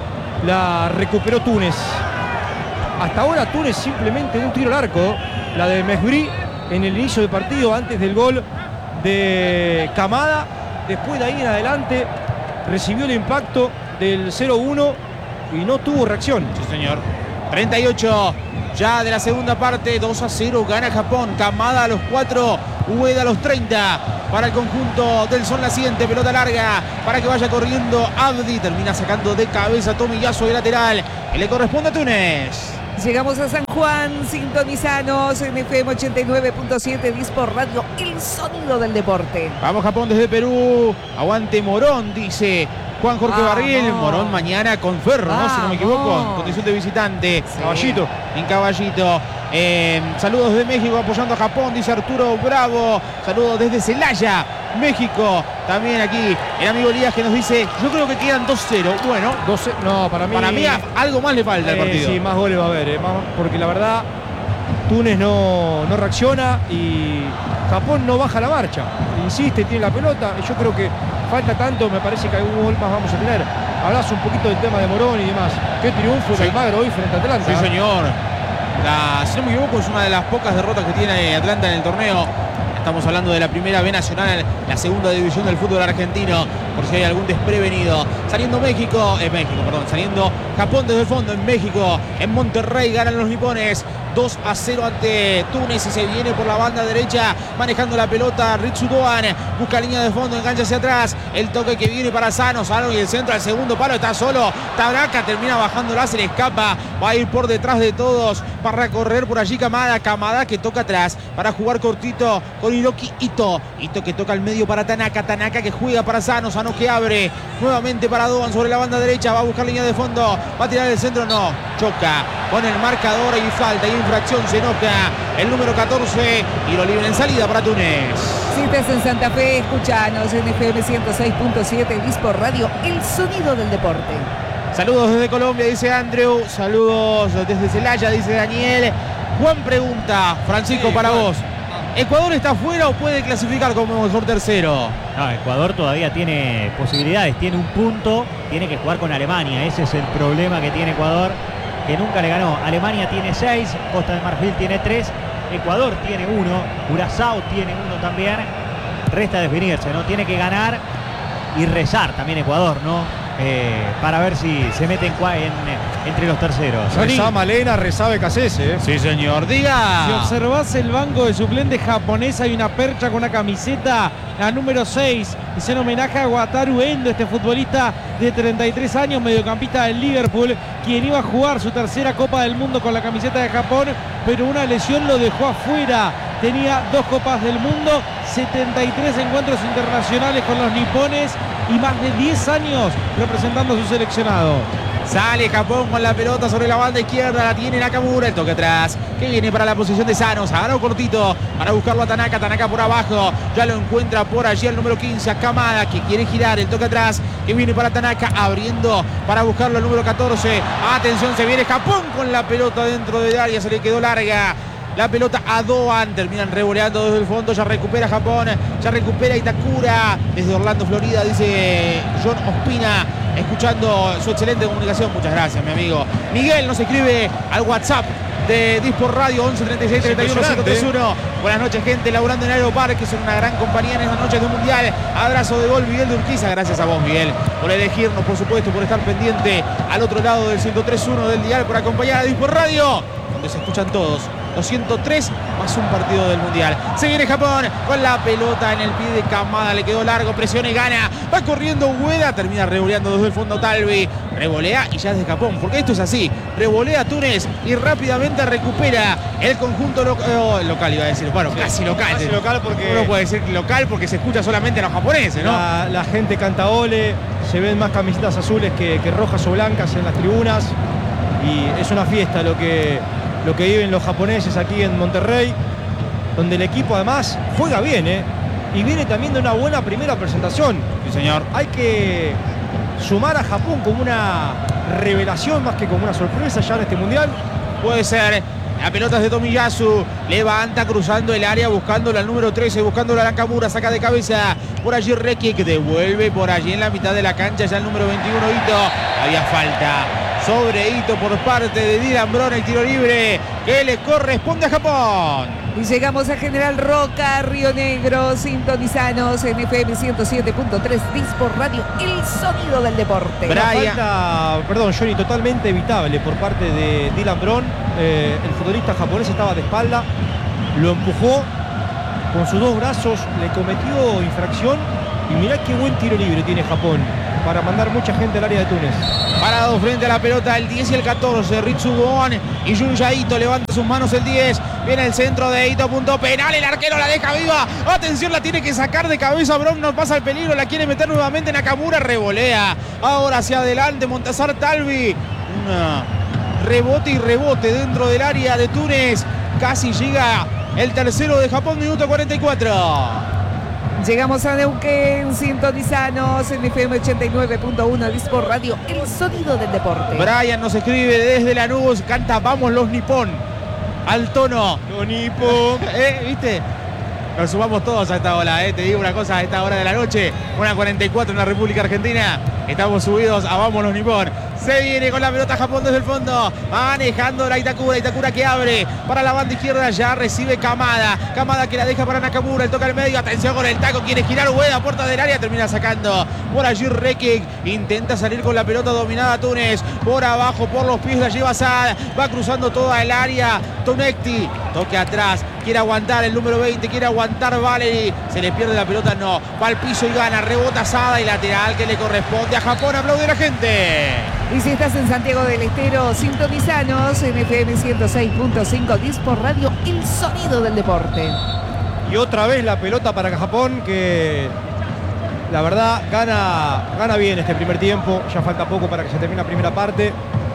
la recuperó Túnez. Hasta ahora Túnez simplemente un tiro al arco, la de Mesbri en el inicio del partido antes del gol de Camada. Después de ahí en adelante recibió el impacto del 0-1 y no tuvo reacción. Sí, señor. 38 ya de la segunda parte, 2-0, gana Japón. Kamada a los 4, Ueda a los 30 para el conjunto del Sol Naciente. Pelota larga para que vaya corriendo Abdi. Termina sacando de cabeza Tomiyasu de lateral. Y le corresponde a Túnez. Llegamos a San Juan, sintonizanos en FM 89.7 Dispor Radio, el sonido del deporte. Vamos Japón desde Perú. Aguante Morón, dice Juan Jorge Barriel. Morón mañana con Ferro, ¿no? Si no me equivoco, en condición de visitante. Sí. Caballito. En Caballito. Saludos desde México apoyando a Japón, dice Arturo Bravo. Saludos desde Celaya, México. También aquí el amigo Elías que nos dice, yo creo que quedan 2-0. Bueno, 12, no, para mí algo más le falta al partido. Sí, más goles va a haber, porque la verdad Túnez no reacciona y Japón no baja la marcha. Insiste, tiene la pelota. Yo creo que falta tanto, me parece que algún gol más vamos a tener. Hablas un poquito del tema de Morón y demás. Qué triunfo de Almagro hoy frente a Atlanta. Sí, señor. Si no me equivoco, es una de las pocas derrotas que tiene Atlanta en el torneo. Estamos hablando de la primera B nacional, la segunda división del fútbol argentino, por si hay algún desprevenido. Saliendo saliendo Japón desde el fondo en México, en Monterrey ganan los nipones 2-0 ante Túnez y se viene por la banda derecha manejando la pelota Ritsu Doan, busca línea de fondo, engancha hacia atrás, el toque que viene para Sano y el centro al segundo palo, está solo Tabraka, termina bajándola, se le escapa, va a ir por detrás de todos para correr por allí Kamada que toca atrás para jugar cortito con Hiroki Ito que toca al medio para Tanaka que juega para Sano que abre nuevamente para Doan sobre la banda derecha, va a buscar línea de fondo, va a tirar el centro, no, choca con el marcador y falta y infracción, se enoja el número 14 y lo libre en salida para Túnez. Si estás en Santa Fe, escuchanos en FM 106.7 Dispor Radio, el sonido del deporte. Saludos desde Colombia, dice Andrew. Saludos desde Celaya, dice Daniel. Juan pregunta, Francisco, para vos. ¿Ecuador está fuera o puede clasificar como mejor tercero? No, Ecuador todavía tiene posibilidades, tiene un punto, tiene que jugar con Alemania. Ese es el problema que tiene Ecuador, que nunca le ganó. Alemania tiene 6, Costa de Marfil tiene 3, Ecuador tiene 1, Curazao tiene 1 también. Resta definirse, ¿no? Tiene que ganar y rezar también Ecuador, ¿no? Para ver si se mete entre los terceros. Rezá Malena, rezá Becasese. Sí, señor, diga. Si observás el banco de suplentes japonés, hay una percha con una camiseta, la número 6, y se homenaje a Wataru Endo, este futbolista de 33 años, mediocampista del Liverpool, quien iba a jugar su tercera Copa del Mundo con la camiseta de Japón, pero una lesión lo dejó afuera. Tenía 2 Copas del Mundo, 73 encuentros internacionales con los nipones y más de 10 años representando a su seleccionado. Sale Japón con la pelota sobre la banda izquierda, la tiene Nakamura, el toque atrás, que viene para la posición de Sano, Sano cortito, para buscarlo a Tanaka por abajo, ya lo encuentra por allí el número 15, a Kamada, que quiere girar, el toque atrás, que viene para Tanaka, abriendo para buscarlo al número 14, atención, se viene Japón con la pelota dentro del área, se le quedó larga. La pelota a Doan, terminan revoleando desde el fondo, ya recupera Japón, ya recupera Itakura, desde Orlando, Florida, dice John Ospina, escuchando su excelente comunicación, muchas gracias mi amigo. Miguel nos escribe al WhatsApp de Dispor Radio 11 36 31 531. Buenas noches gente, laburando en Aeroparque, son una gran compañía en estas noches de Mundial. Abrazo de gol Miguel de Urquiza, gracias a vos Miguel por elegirnos, por supuesto, por estar pendiente al otro lado del 103.1 del dial, por acompañar a Dispor Radio, donde se escuchan todos. 203 más un partido del Mundial. Se viene Japón con la pelota en el pie de Kamada, le quedó largo, presiona y gana. Va corriendo Ueda, termina revoleando desde el fondo Talvi. Revolea y ya es de Japón, porque esto es así. Revolea Túnez y rápidamente recupera el conjunto local, iba a decir. Bueno, casi local. Casi local porque uno puede decir local porque se escucha solamente a los japoneses, ¿no? La gente canta ole, se ven más camisetas azules que rojas o blancas en las tribunas. Y es una fiesta lo que viven los japoneses aquí en Monterrey, donde el equipo además juega bien, y viene también de una buena primera presentación. Sí, señor. Hay que sumar a Japón como una revelación más que como una sorpresa ya en este Mundial. Puede ser. La pelota es de Tomiyasu, levanta cruzando el área, buscándola al número 13, buscándola a Nakamura, saca de cabeza por allí Requi, que devuelve por allí en la mitad de la cancha ya el número 21 Ito. Había falta sobre Ito por parte de Dylan Brown, el tiro libre que le corresponde a Japón. Y llegamos a General Roca, Río Negro, sintonizanos en FM 107.3 Dispo Radio, el sonido del deporte. Una falta, perdón, Johnny, totalmente evitable por parte de Dylan Brown. El futbolista japonés estaba de espalda, lo empujó con sus dos brazos, le cometió infracción. Y mirá qué buen tiro libre tiene Japón para mandar mucha gente al área de Túnez. Parado frente a la pelota el 10 y el 14, Ritsu Goon y Junya Ito, levanta sus manos el 10, viene el centro de Ito, punto penal, el arquero la deja viva, atención, la tiene que sacar de cabeza, Brown no pasa el peligro, la quiere meter nuevamente Nakamura, revolea, ahora hacia adelante, Montazar Talvi, rebote y rebote dentro del área de Túnez, casi llega el tercero de Japón, minuto 44. Llegamos a Neuquén, sintonizanos en FM 89.1 Dispo Radio, el sonido del deporte. Brian nos escribe desde Lanús, canta Vamos los Nippon, al tono. Los Nippon. ¿Viste? Nos sumamos todos a esta hora, te digo una cosa, a esta hora de la noche, 1:44 en la República Argentina, estamos subidos a Vamos los Nippon. Se viene con la pelota Japón desde el fondo, manejando la Itakura que abre para la banda izquierda, ya recibe Kamada que la deja para Nakamura, el toca al medio, atención con el taco, quiere girar Ueda, puerta del área, termina sacando por allí Rekic, intenta salir con la pelota dominada Túnez, por abajo, por los pies la lleva Saad, va cruzando toda el área, Tonecti, toque atrás, quiere aguantar el número 20, quiere aguantar Valery, se le pierde la pelota, no, va al piso y gana, rebota Sada y lateral que le corresponde a Japón, aplaude la gente. Y si estás en Santiago del Estero, sintonizanos en FM 106.5 Dispo Radio, el sonido del deporte. Y otra vez la pelota para Japón, que la verdad gana bien este primer tiempo, ya falta poco para que se termine la primera parte.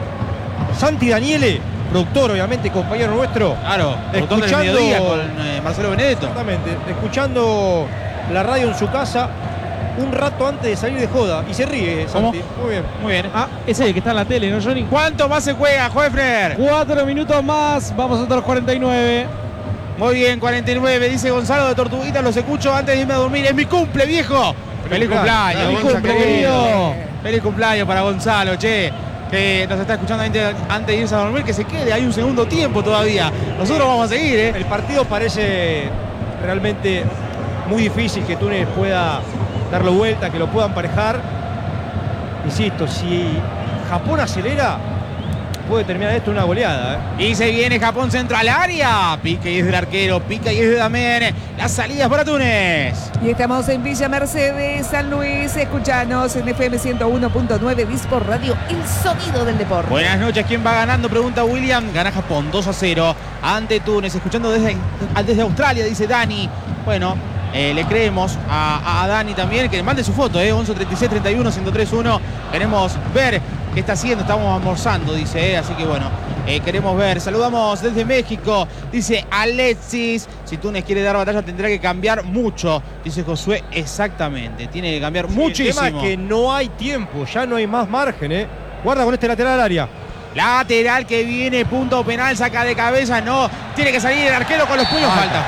Santi Daniele, productor obviamente, compañero nuestro. Claro, productor del mediodía con Marcelo Benedetto. Exactamente, escuchando la radio en su casa un rato antes de salir de joda y se ríe, Santi. ¿Cómo? Muy bien. Muy bien. Ah, ese es el que está en la tele, ¿no, Johnny? ¿Cuánto más se juega, Juefner? 4 minutos más, vamos hasta los 49. Muy bien, 49, dice Gonzalo de Tortuguita, los escucho antes de irme a dormir. Es mi cumple, viejo. Feliz cumpleaños, Feliz Gonza, cumple, querido. querido. Feliz cumpleaños para Gonzalo, che. Que nos está escuchando antes de irse a dormir, que se quede, hay un segundo tiempo todavía. Nosotros vamos a seguir, El partido parece realmente muy difícil que Túnez pueda darlo vuelta, que lo puedan emparejar. Insisto, si Japón acelera, puede terminar esto una goleada. Y se viene Japón centro al área. Pica y es del arquero, pica y es de Damián. Las salidas para Túnez. Y estamos en Villa Mercedes, San Luis, escuchanos en FM 101.9 Dispo Radio, el sonido del deporte. Buenas noches, ¿quién va ganando? Pregunta William. Gana Japón 2-0 ante Túnez. Escuchando desde Australia, dice Dani. Bueno, le creemos a Dani también, que mande su foto, 11 36 31 1031. Queremos ver qué está haciendo, estamos almorzando, dice, así que bueno, queremos ver. Saludamos desde México, dice Alexis. Si Túnez quiere dar batalla tendrá que cambiar mucho, dice Josué. Exactamente, tiene que cambiar muchísimo. El tema es que no hay tiempo, ya no hay más margen. Guarda con este lateral al área. Lateral que viene, punto penal, saca de cabeza, no, tiene que salir el arquero con los puños. Falta.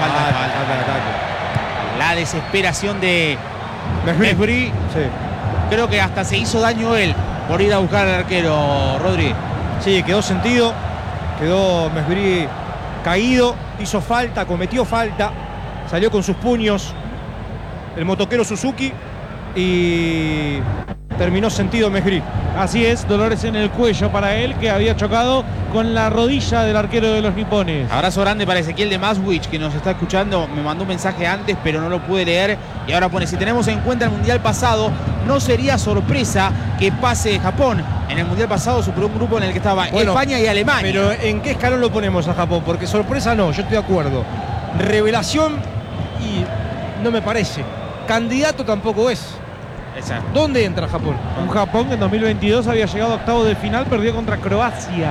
La desesperación de Mesbri. Sí. Creo que hasta se hizo daño él por ir a buscar al arquero, Rodri. Sí, quedó sentido, quedó Mesbri caído, hizo falta, cometió falta, salió con sus puños el motoquero Suzuki y terminó sentido Mesbri. Así es, dolores en el cuello para él, que había chocado con la rodilla del arquero de los nipones. Abrazo grande para Ezequiel de Maswich, que nos está escuchando. Me mandó un mensaje antes, pero no lo pude leer. Y ahora pone, si tenemos en cuenta el Mundial pasado, no sería sorpresa que pase Japón. En el Mundial pasado superó un grupo en el que estaba España y Alemania. Pero ¿en qué escalón lo ponemos a Japón? Porque sorpresa no, yo estoy de acuerdo. Revelación y no me parece. Candidato tampoco es. Exacto. ¿Dónde entra Japón? Un Japón que en 2022 había llegado a octavos de final, perdió contra Croacia.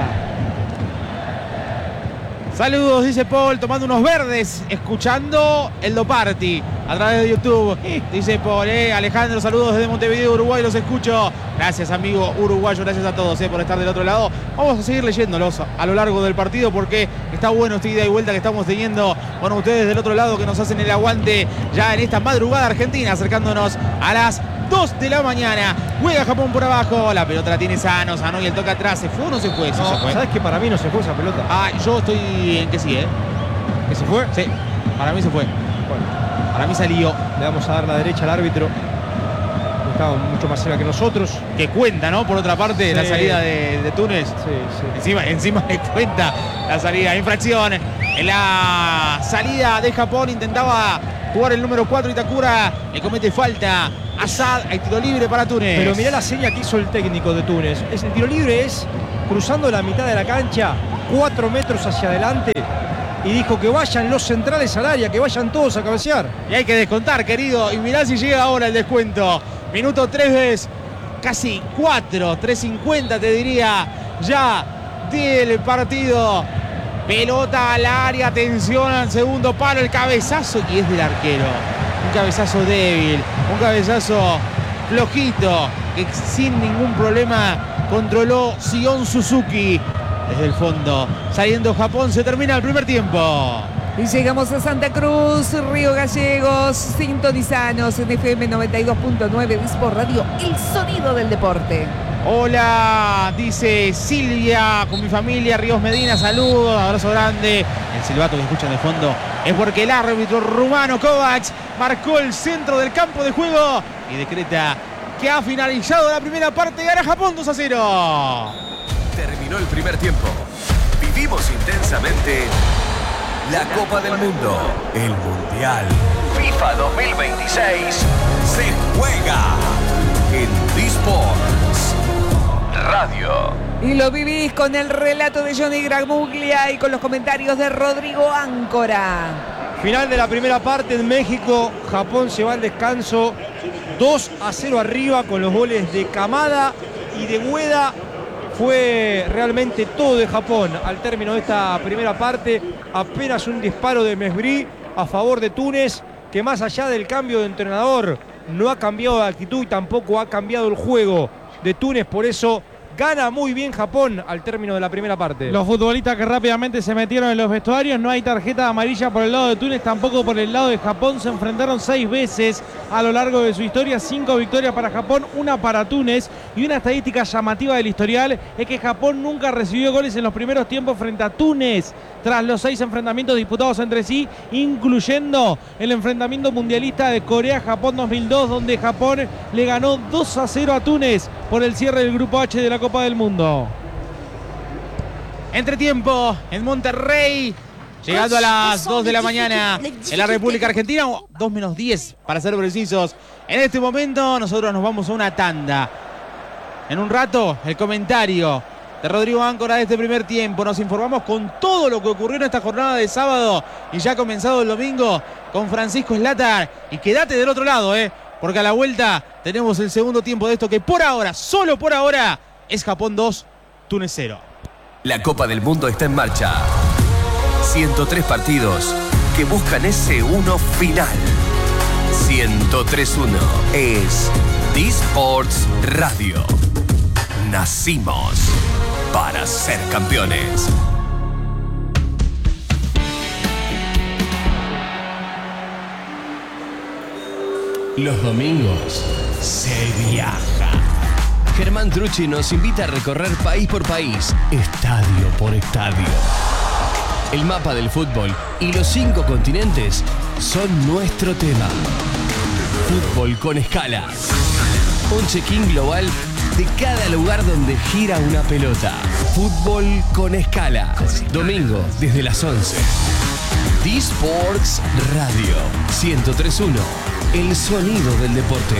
Saludos, dice Paul, tomando unos verdes, escuchando el Doparty. a través de YouTube. Dice por Alejandro, saludos desde Montevideo, Uruguay, los escucho. Gracias, amigo uruguayo, gracias a todos por estar del otro lado. Vamos a seguir leyéndolos a lo largo del partido porque está bueno esta ida y vuelta que estamos teniendo con ustedes del otro lado que nos hacen el aguante ya en esta madrugada argentina, acercándonos a las 2 de la mañana. Juega Japón por abajo, la pelota la tiene Sano y el toque atrás. ¿Se fue o no se fue? Sí, No, se fue. ¿sabes que para mí no se fue esa pelota? Yo estoy en que sí, ¿Que se fue? Sí, para mí se fue. Bueno, Para mí salió. le vamos a dar la derecha al árbitro. Estaba mucho más cerca que nosotros. Que cuenta, ¿no? Por otra parte, Sí. la salida de Túnez. Sí. Encima le cuenta la salida. Infracción en la salida de Japón. Intentaba jugar el número 4 Itakura. Le comete falta Asad. Hay tiro libre para Túnez. Pero mirá la seña que hizo el técnico de Túnez. El tiro libre es cruzando la mitad de la cancha, 4 metros hacia adelante. Y dijo que vayan los centrales al área, que vayan todos a cabecear. Y hay que descontar, querido. Y mirá si llega ahora el descuento. Minuto 3, casi 4, 3:50 te diría ya del partido. Pelota al área, atención al segundo palo, el cabezazo y es del arquero. Un cabezazo débil, un cabezazo flojito que sin ningún problema controló Sion Suzuki desde el fondo. Saliendo Japón, se termina el primer tiempo. Y llegamos a Santa Cruz, Río Gallegos, sintonizanos en FM 92.9 Dispo Radio, el sonido del deporte. Hola, dice Silvia, con mi familia, Ríos Medina, saludos, abrazo grande. El silbato que escuchan de fondo es porque el árbitro rumano Kovacs marcó el centro del campo de juego y decreta que ha finalizado la primera parte y gana Japón 2-0. Terminó el primer tiempo. Vivimos intensamente la Copa del Mundo, el Mundial. FIFA 2026 se juega en D-Sports Radio. Y lo vivís con el relato de Johnny Gramuglia y con los comentarios de Rodrigo Áncora. Final de la primera parte en México. Japón se va al descanso 2-0 arriba con los goles de Kamada y de Ueda. Fue realmente todo de Japón al término de esta primera parte. Apenas un disparo de Mesbri a favor de Túnez, que más allá del cambio de entrenador no ha cambiado de actitud y tampoco ha cambiado el juego de Túnez. Por eso gana muy bien Japón al término de la primera parte. Los futbolistas que rápidamente se metieron en los vestuarios. No hay tarjeta amarilla por el lado de Túnez, tampoco por el lado de Japón. Se enfrentaron 6 veces a lo largo de su historia. 5 victorias para Japón, 1 para Túnez. Y una estadística llamativa del historial es que Japón nunca recibió goles en los primeros tiempos frente a Túnez, tras los 6 enfrentamientos disputados entre sí, incluyendo el enfrentamiento mundialista de Corea-Japón 2002, donde Japón le ganó 2-0 a Túnez por el cierre del Grupo H de la Copa del Mundo. Entretiempo en Monterrey, llegando a las 2 de la mañana en la República Argentina, 2:10 para ser precisos. En este momento nosotros nos vamos a una tanda. En un rato el comentario de Rodrigo Áncora de este primer tiempo. Nos informamos con todo lo que ocurrió en esta jornada de sábado y ya ha comenzado el domingo con Francisco Slatar. Y quédate del otro lado, porque a la vuelta tenemos el segundo tiempo de esto que por ahora, solo por ahora, es Japón 2, Túnez 0. La Copa del Mundo está en marcha. 103 partidos que buscan ese uno final. 103-1 es D-Sports Radio. Nacimos para ser campeones. Los domingos se viaja. Germán Trucci nos invita a recorrer país por país, estadio por estadio. El mapa del fútbol y los 5 continentes son nuestro tema. Fútbol con escala. Un check-in global de cada lugar donde gira una pelota. Fútbol con escala. Domingo desde las 11. D-Sports Radio 103.1. El sonido del deporte.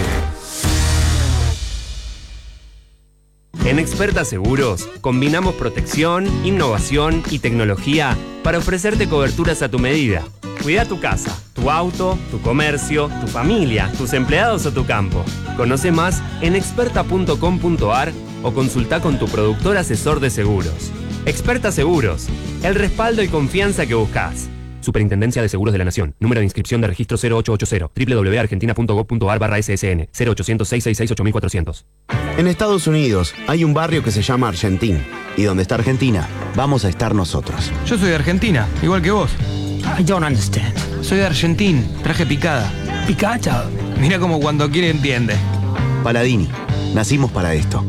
En Experta Seguros, combinamos protección, innovación y tecnología para ofrecerte coberturas a tu medida. Cuida tu casa, tu auto, tu comercio, tu familia, tus empleados o tu campo. Conoce más en experta.com.ar o consulta con tu productor asesor de seguros. Experta Seguros, el respaldo y confianza que buscas. Superintendencia de Seguros de la Nación. Número de inscripción de registro 0880. www.argentina.gov.ar/SSN 0800-666-8400. En Estados Unidos hay un barrio que se llama Argentín. Y donde está Argentina, vamos a estar nosotros. Yo soy de Argentina, igual que vos. I don't understand. Soy de Argentín, traje picada. Picada. Mira como cuando quiere entiende. Paladini, nacimos para esto.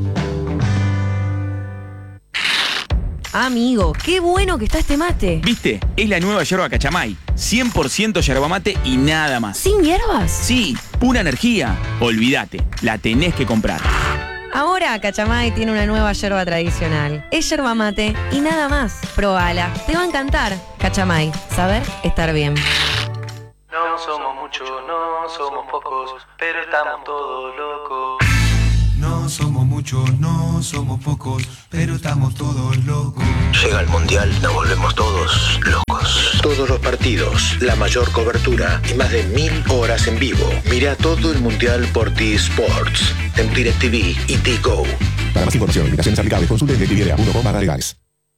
Amigo, qué bueno que está este mate. ¿Viste? Es la nueva yerba Cachamay. 100% yerba mate y nada más. ¿Sin hierbas? Sí, pura energía. Olvídate, la tenés que comprar. Ahora Cachamay tiene una nueva yerba tradicional. Es yerba mate y nada más. Probala, te va a encantar. Cachamay, saber estar bien. No somos muchos, no somos pocos, pero estamos todos locos. No somos muchos, no somos pocos, pero estamos todos locos. Llega el Mundial, nos volvemos todos locos. Todos los partidos, la mayor cobertura y más de 1000 horas en vivo. Mira todo el Mundial por T-Sports, en DirecTV y T-Go. Para más información y limitaciones aplicables, consulte DirecTV.com/legales.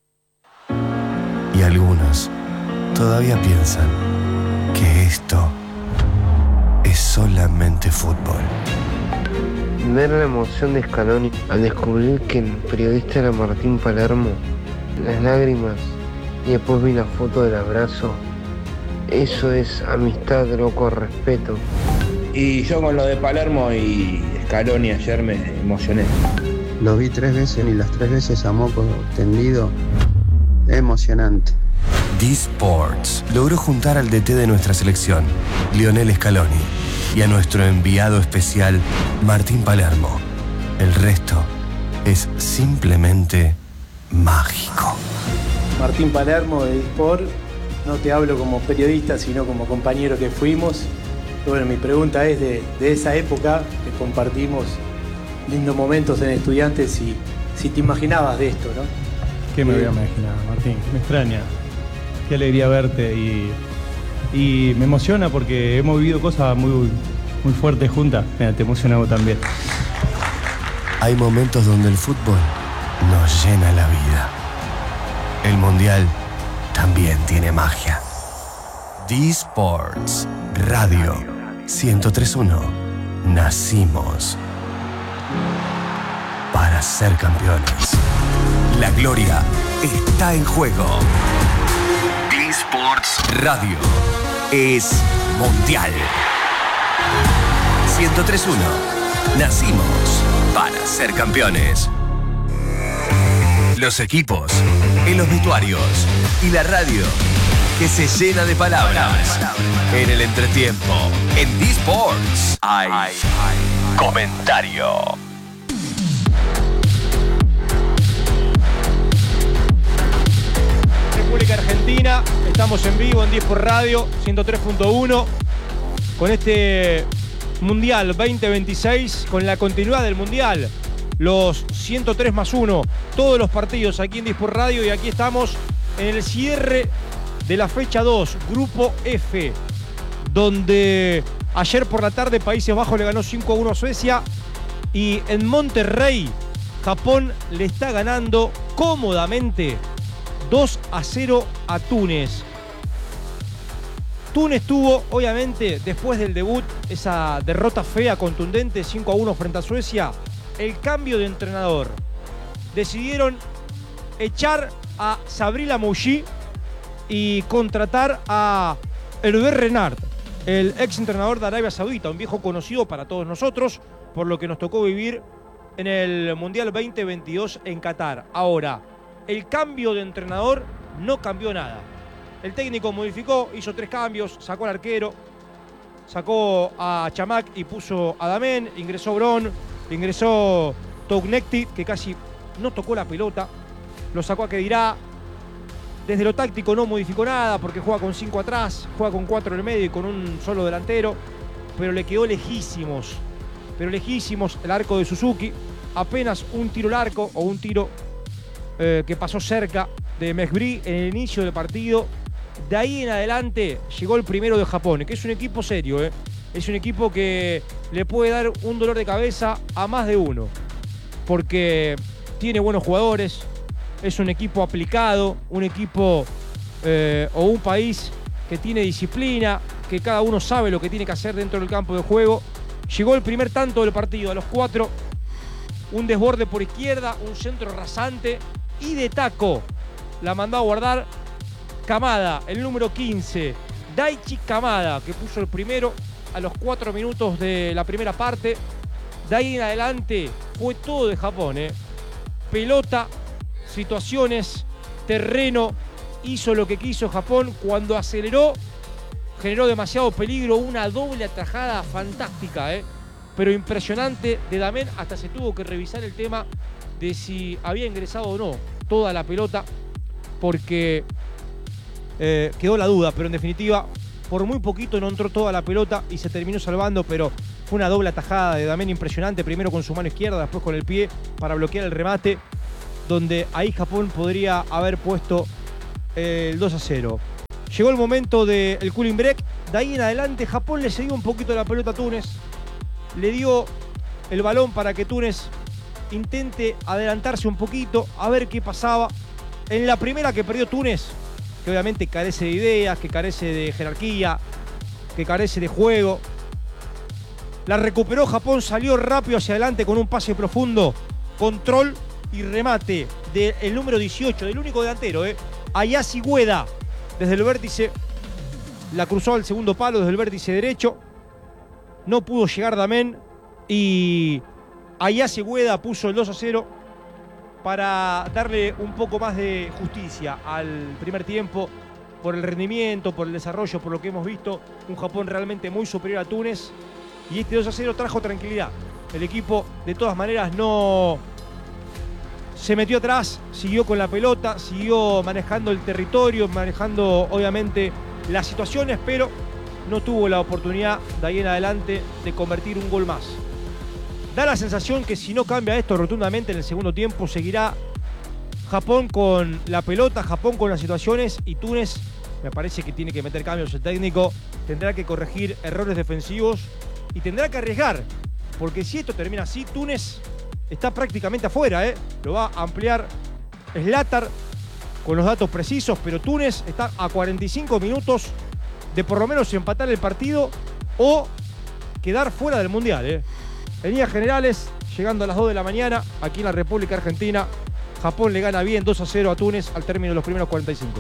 Y algunos todavía piensan que esto es solamente fútbol. Ver la emoción de Scaloni al descubrir que el periodista era Martín Palermo, las lágrimas y después vi la foto del abrazo. Eso es amistad, loco, respeto. Y yo con lo de Palermo y Scaloni ayer me emocioné. Lo vi 3 veces y las 3 veces a moco tendido. Emocionante. D-Sports logró juntar al DT de nuestra selección, Lionel Scaloni, y a nuestro enviado especial, Martín Palermo. El resto es simplemente mágico. Martín Palermo de D-Sport, no te hablo como periodista, sino como compañero que fuimos. Y bueno, mi pregunta es de esa época que compartimos lindos momentos en Estudiantes, si te imaginabas de esto, ¿no? ¿Qué me voy a imaginar, Martín? Me extraña. Qué alegría verte y me emociona porque hemos vivido cosas muy fuertes juntas. Mira, te emociona vos también. Hay momentos donde el fútbol nos llena la vida. El Mundial también tiene magia. D-Sports Radio 103.1. Nacimos para ser campeones. La gloria está en juego. D-Sports Radio es mundial. 103.1. Nacimos para ser campeones. Los equipos, en los vestuarios y la radio que se llena de palabras. En el entretiempo, en D-Sports hay comentario. República Argentina, estamos en vivo en D-Sport Radio 103.1 con este Mundial 2026, con la continuidad del Mundial, los 103+1, todos los partidos aquí en D-Sport Radio, y aquí estamos en el cierre de la fecha 2, Grupo F, donde ayer por la tarde Países Bajos le ganó 5-1 a Suecia y en Monterrey Japón le está ganando cómodamente 2-0 a Túnez. Túnez tuvo, obviamente, después del debut, esa derrota fea, contundente, 5-1 frente a Suecia, el cambio de entrenador. Decidieron echar a Sabri Lamouchi y contratar a Hervé Renard, el ex entrenador de Arabia Saudita, un viejo conocido para todos nosotros, por lo que nos tocó vivir en el Mundial 2022 en Qatar. Ahora, el cambio de entrenador no cambió nada. El técnico modificó, hizo 3 cambios, sacó al arquero, sacó a Chamac y puso a Damen, ingresó Bron, ingresó Tognecti, que casi no tocó la pelota, lo sacó a Kedirá. Desde lo táctico no modificó nada porque juega con 5 atrás, juega con 4 en el medio y con un solo delantero, pero le quedó lejísimos el arco de Suzuki, apenas un tiro al arco o un tiro que pasó cerca de Mesbri en el inicio del partido. De ahí en adelante llegó el primero de Japón, que es un equipo serio, es un equipo que le puede dar un dolor de cabeza a más de uno, porque tiene buenos jugadores, es un equipo aplicado, un equipo o un país que tiene disciplina, que cada uno sabe lo que tiene que hacer dentro del campo de juego. Llegó el primer tanto del partido, a los 4. Un desborde por izquierda, un centro rasante y de taco. La mandó a guardar Kamada, el número 15. Daichi Kamada, que puso el primero a los 4 minutos de la primera parte. De ahí en adelante fue todo de Japón. Pelota, situaciones, terreno. Hizo lo que quiso Japón. Cuando aceleró, generó demasiado peligro. Una doble atajada fantástica, pero impresionante de Damen. Hasta se tuvo que revisar el tema de si había ingresado o no toda la pelota, porque quedó la duda, pero en definitiva por muy poquito no entró toda la pelota y se terminó salvando, pero fue una doble atajada de Damen impresionante, primero con su mano izquierda, después con el pie para bloquear el remate, donde ahí Japón podría haber puesto el 2-0. Llegó el momento del cooling break. De ahí en adelante Japón le cedió un poquito la pelota a Túnez, le dio el balón para que Túnez intente adelantarse un poquito, a ver qué pasaba. En la primera que perdió Túnez, que obviamente carece de ideas, que carece de jerarquía, que carece de juego, la recuperó Japón, salió rápido hacia adelante con un pase profundo, control y remate del número 18, del único delantero, Ayase Ueda, desde el vértice, la cruzó al segundo palo desde el vértice derecho, no pudo llegar Damen y Ayase Ueda puso el 2-0 para darle un poco más de justicia al primer tiempo, por el rendimiento, por el desarrollo, por lo que hemos visto, un Japón realmente muy superior a Túnez, y este 2-0 trajo tranquilidad. El equipo de todas maneras no se metió atrás, siguió con la pelota, siguió manejando el territorio, manejando obviamente las situaciones, pero no tuvo la oportunidad de ahí en adelante de convertir un gol más. Da la sensación que si no cambia esto rotundamente en el segundo tiempo, seguirá Japón con la pelota, Japón con las situaciones, y Túnez me parece que tiene que meter cambios el técnico, tendrá que corregir errores defensivos y tendrá que arriesgar, porque si esto termina así, Túnez está prácticamente afuera, lo va a ampliar Zlatar con los datos precisos, pero Túnez está a 45 minutos de por lo menos empatar el partido o quedar fuera del Mundial, En líneas generales, llegando a las 2 de la mañana, aquí en la República Argentina, Japón le gana bien 2-0 a Túnez al término de los primeros 45.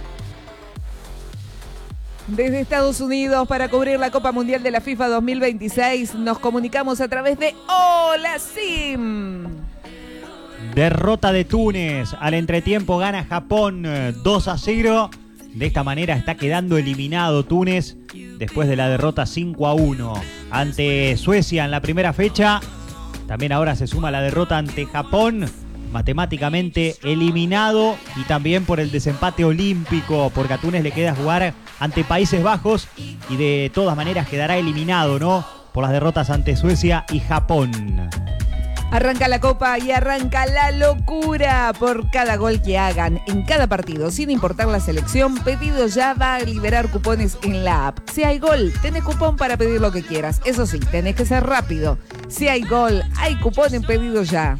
Desde Estados Unidos, para cubrir la Copa Mundial de la FIFA 2026, nos comunicamos a través de Hola Sim. Derrota de Túnez. Al entretiempo gana Japón 2-0. De esta manera está quedando eliminado Túnez después de la derrota 5-1 ante Suecia en la primera fecha. También ahora se suma la derrota ante Japón, matemáticamente eliminado, y también por el desempate olímpico, porque a Túnez le queda jugar ante Países Bajos y de todas maneras quedará eliminado, ¿no?, por las derrotas ante Suecia y Japón. Arranca la Copa y arranca la locura. Por cada gol que hagan en cada partido, sin importar la selección, Pedido Ya va a liberar cupones en la app. Si hay gol, tenés cupón para pedir lo que quieras. Eso sí, tenés que ser rápido. Si hay gol, hay cupón en Pedido Ya.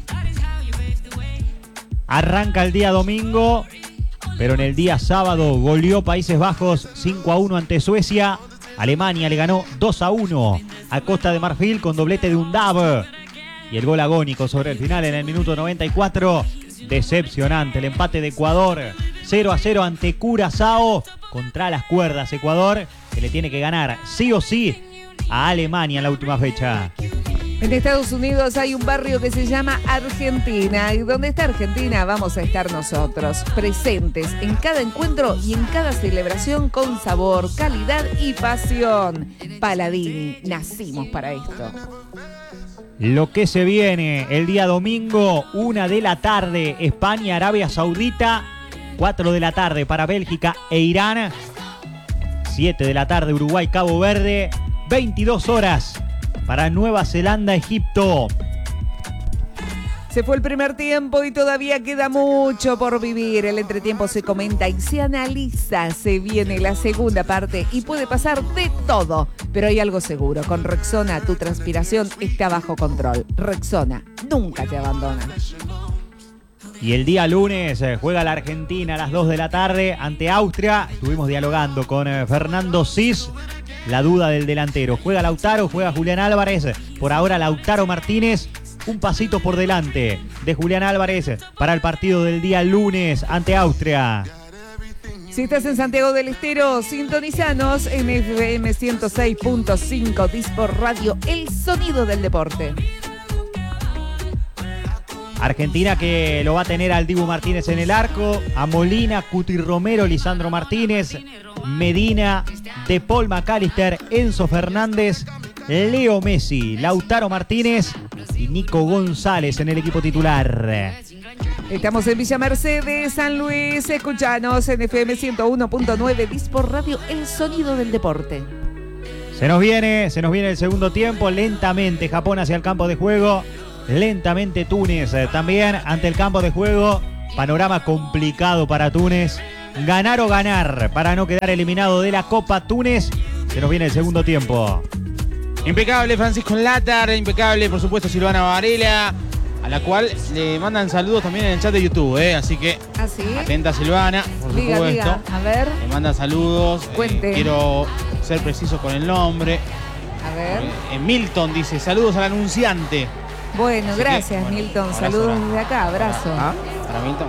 Arranca el día domingo, pero en el día sábado goleó Países Bajos 5-1 ante Suecia. Alemania le ganó 2-1 a Costa de Marfil con doblete de Undav. Y el gol agónico sobre el final en el minuto 94. Decepcionante el empate de Ecuador. 0-0 ante Curazao. Contra las cuerdas Ecuador, que le tiene que ganar sí o sí a Alemania en la última fecha. En Estados Unidos hay un barrio que se llama Argentina, y donde está Argentina vamos a estar nosotros, presentes en cada encuentro y en cada celebración con sabor, calidad y pasión. Paladini, nacimos para esto. Lo que se viene el día domingo, 1 de la tarde, España, Arabia Saudita, 4 de la tarde para Bélgica e Irán, 7 de la tarde Uruguay, Cabo Verde, 22 horas para Nueva Zelanda, Egipto. Se fue el primer tiempo y todavía queda mucho por vivir. El entretiempo se comenta y se analiza. Se viene la segunda parte y puede pasar de todo. Pero hay algo seguro. Con Rexona tu transpiración está bajo control. Rexona nunca te abandona. Y el día lunes juega la Argentina a las 2 de la tarde ante Austria. Estuvimos dialogando con Fernando Cis. La duda del delantero. Juega Lautaro, juega Julián Álvarez. Por ahora Lautaro Martínez, un pasito por delante de Julián Álvarez para el partido del día lunes ante Austria. Si estás en Santiago del Estero, sintonizanos en FM 106.5 Dispor Radio, el sonido del deporte. Argentina que lo va a tener al Dibu Martínez en el arco, a Molina, Cuti Romero, Lisandro Martínez, Medina, De Paul McAllister, Enzo Fernández, Leo Messi, Lautaro Martínez y Nico González en el equipo titular. Estamos en Villa Mercedes, San Luis. Escuchanos en FM 101.9 Dispor Radio, el sonido del deporte. Se nos viene el segundo tiempo. Lentamente Japón hacia el campo de juego. Lentamente Túnez también ante el campo de juego. Panorama complicado para Túnez. Ganar o ganar para no quedar eliminado de la Copa Túnez. Se nos viene el segundo tiempo. Impecable Francisco Latar, impecable por supuesto Silvana Varela, a la cual le mandan saludos también en el chat de YouTube, así que atenta Silvana, por supuesto. Diga, a ver. Le mandan saludos. Cuente. Quiero ser preciso con el nombre. A ver. Milton dice, saludos al anunciante. Bueno, Así gracias que, Milton, abrazo saludos para- desde acá, abrazo. Para Milton.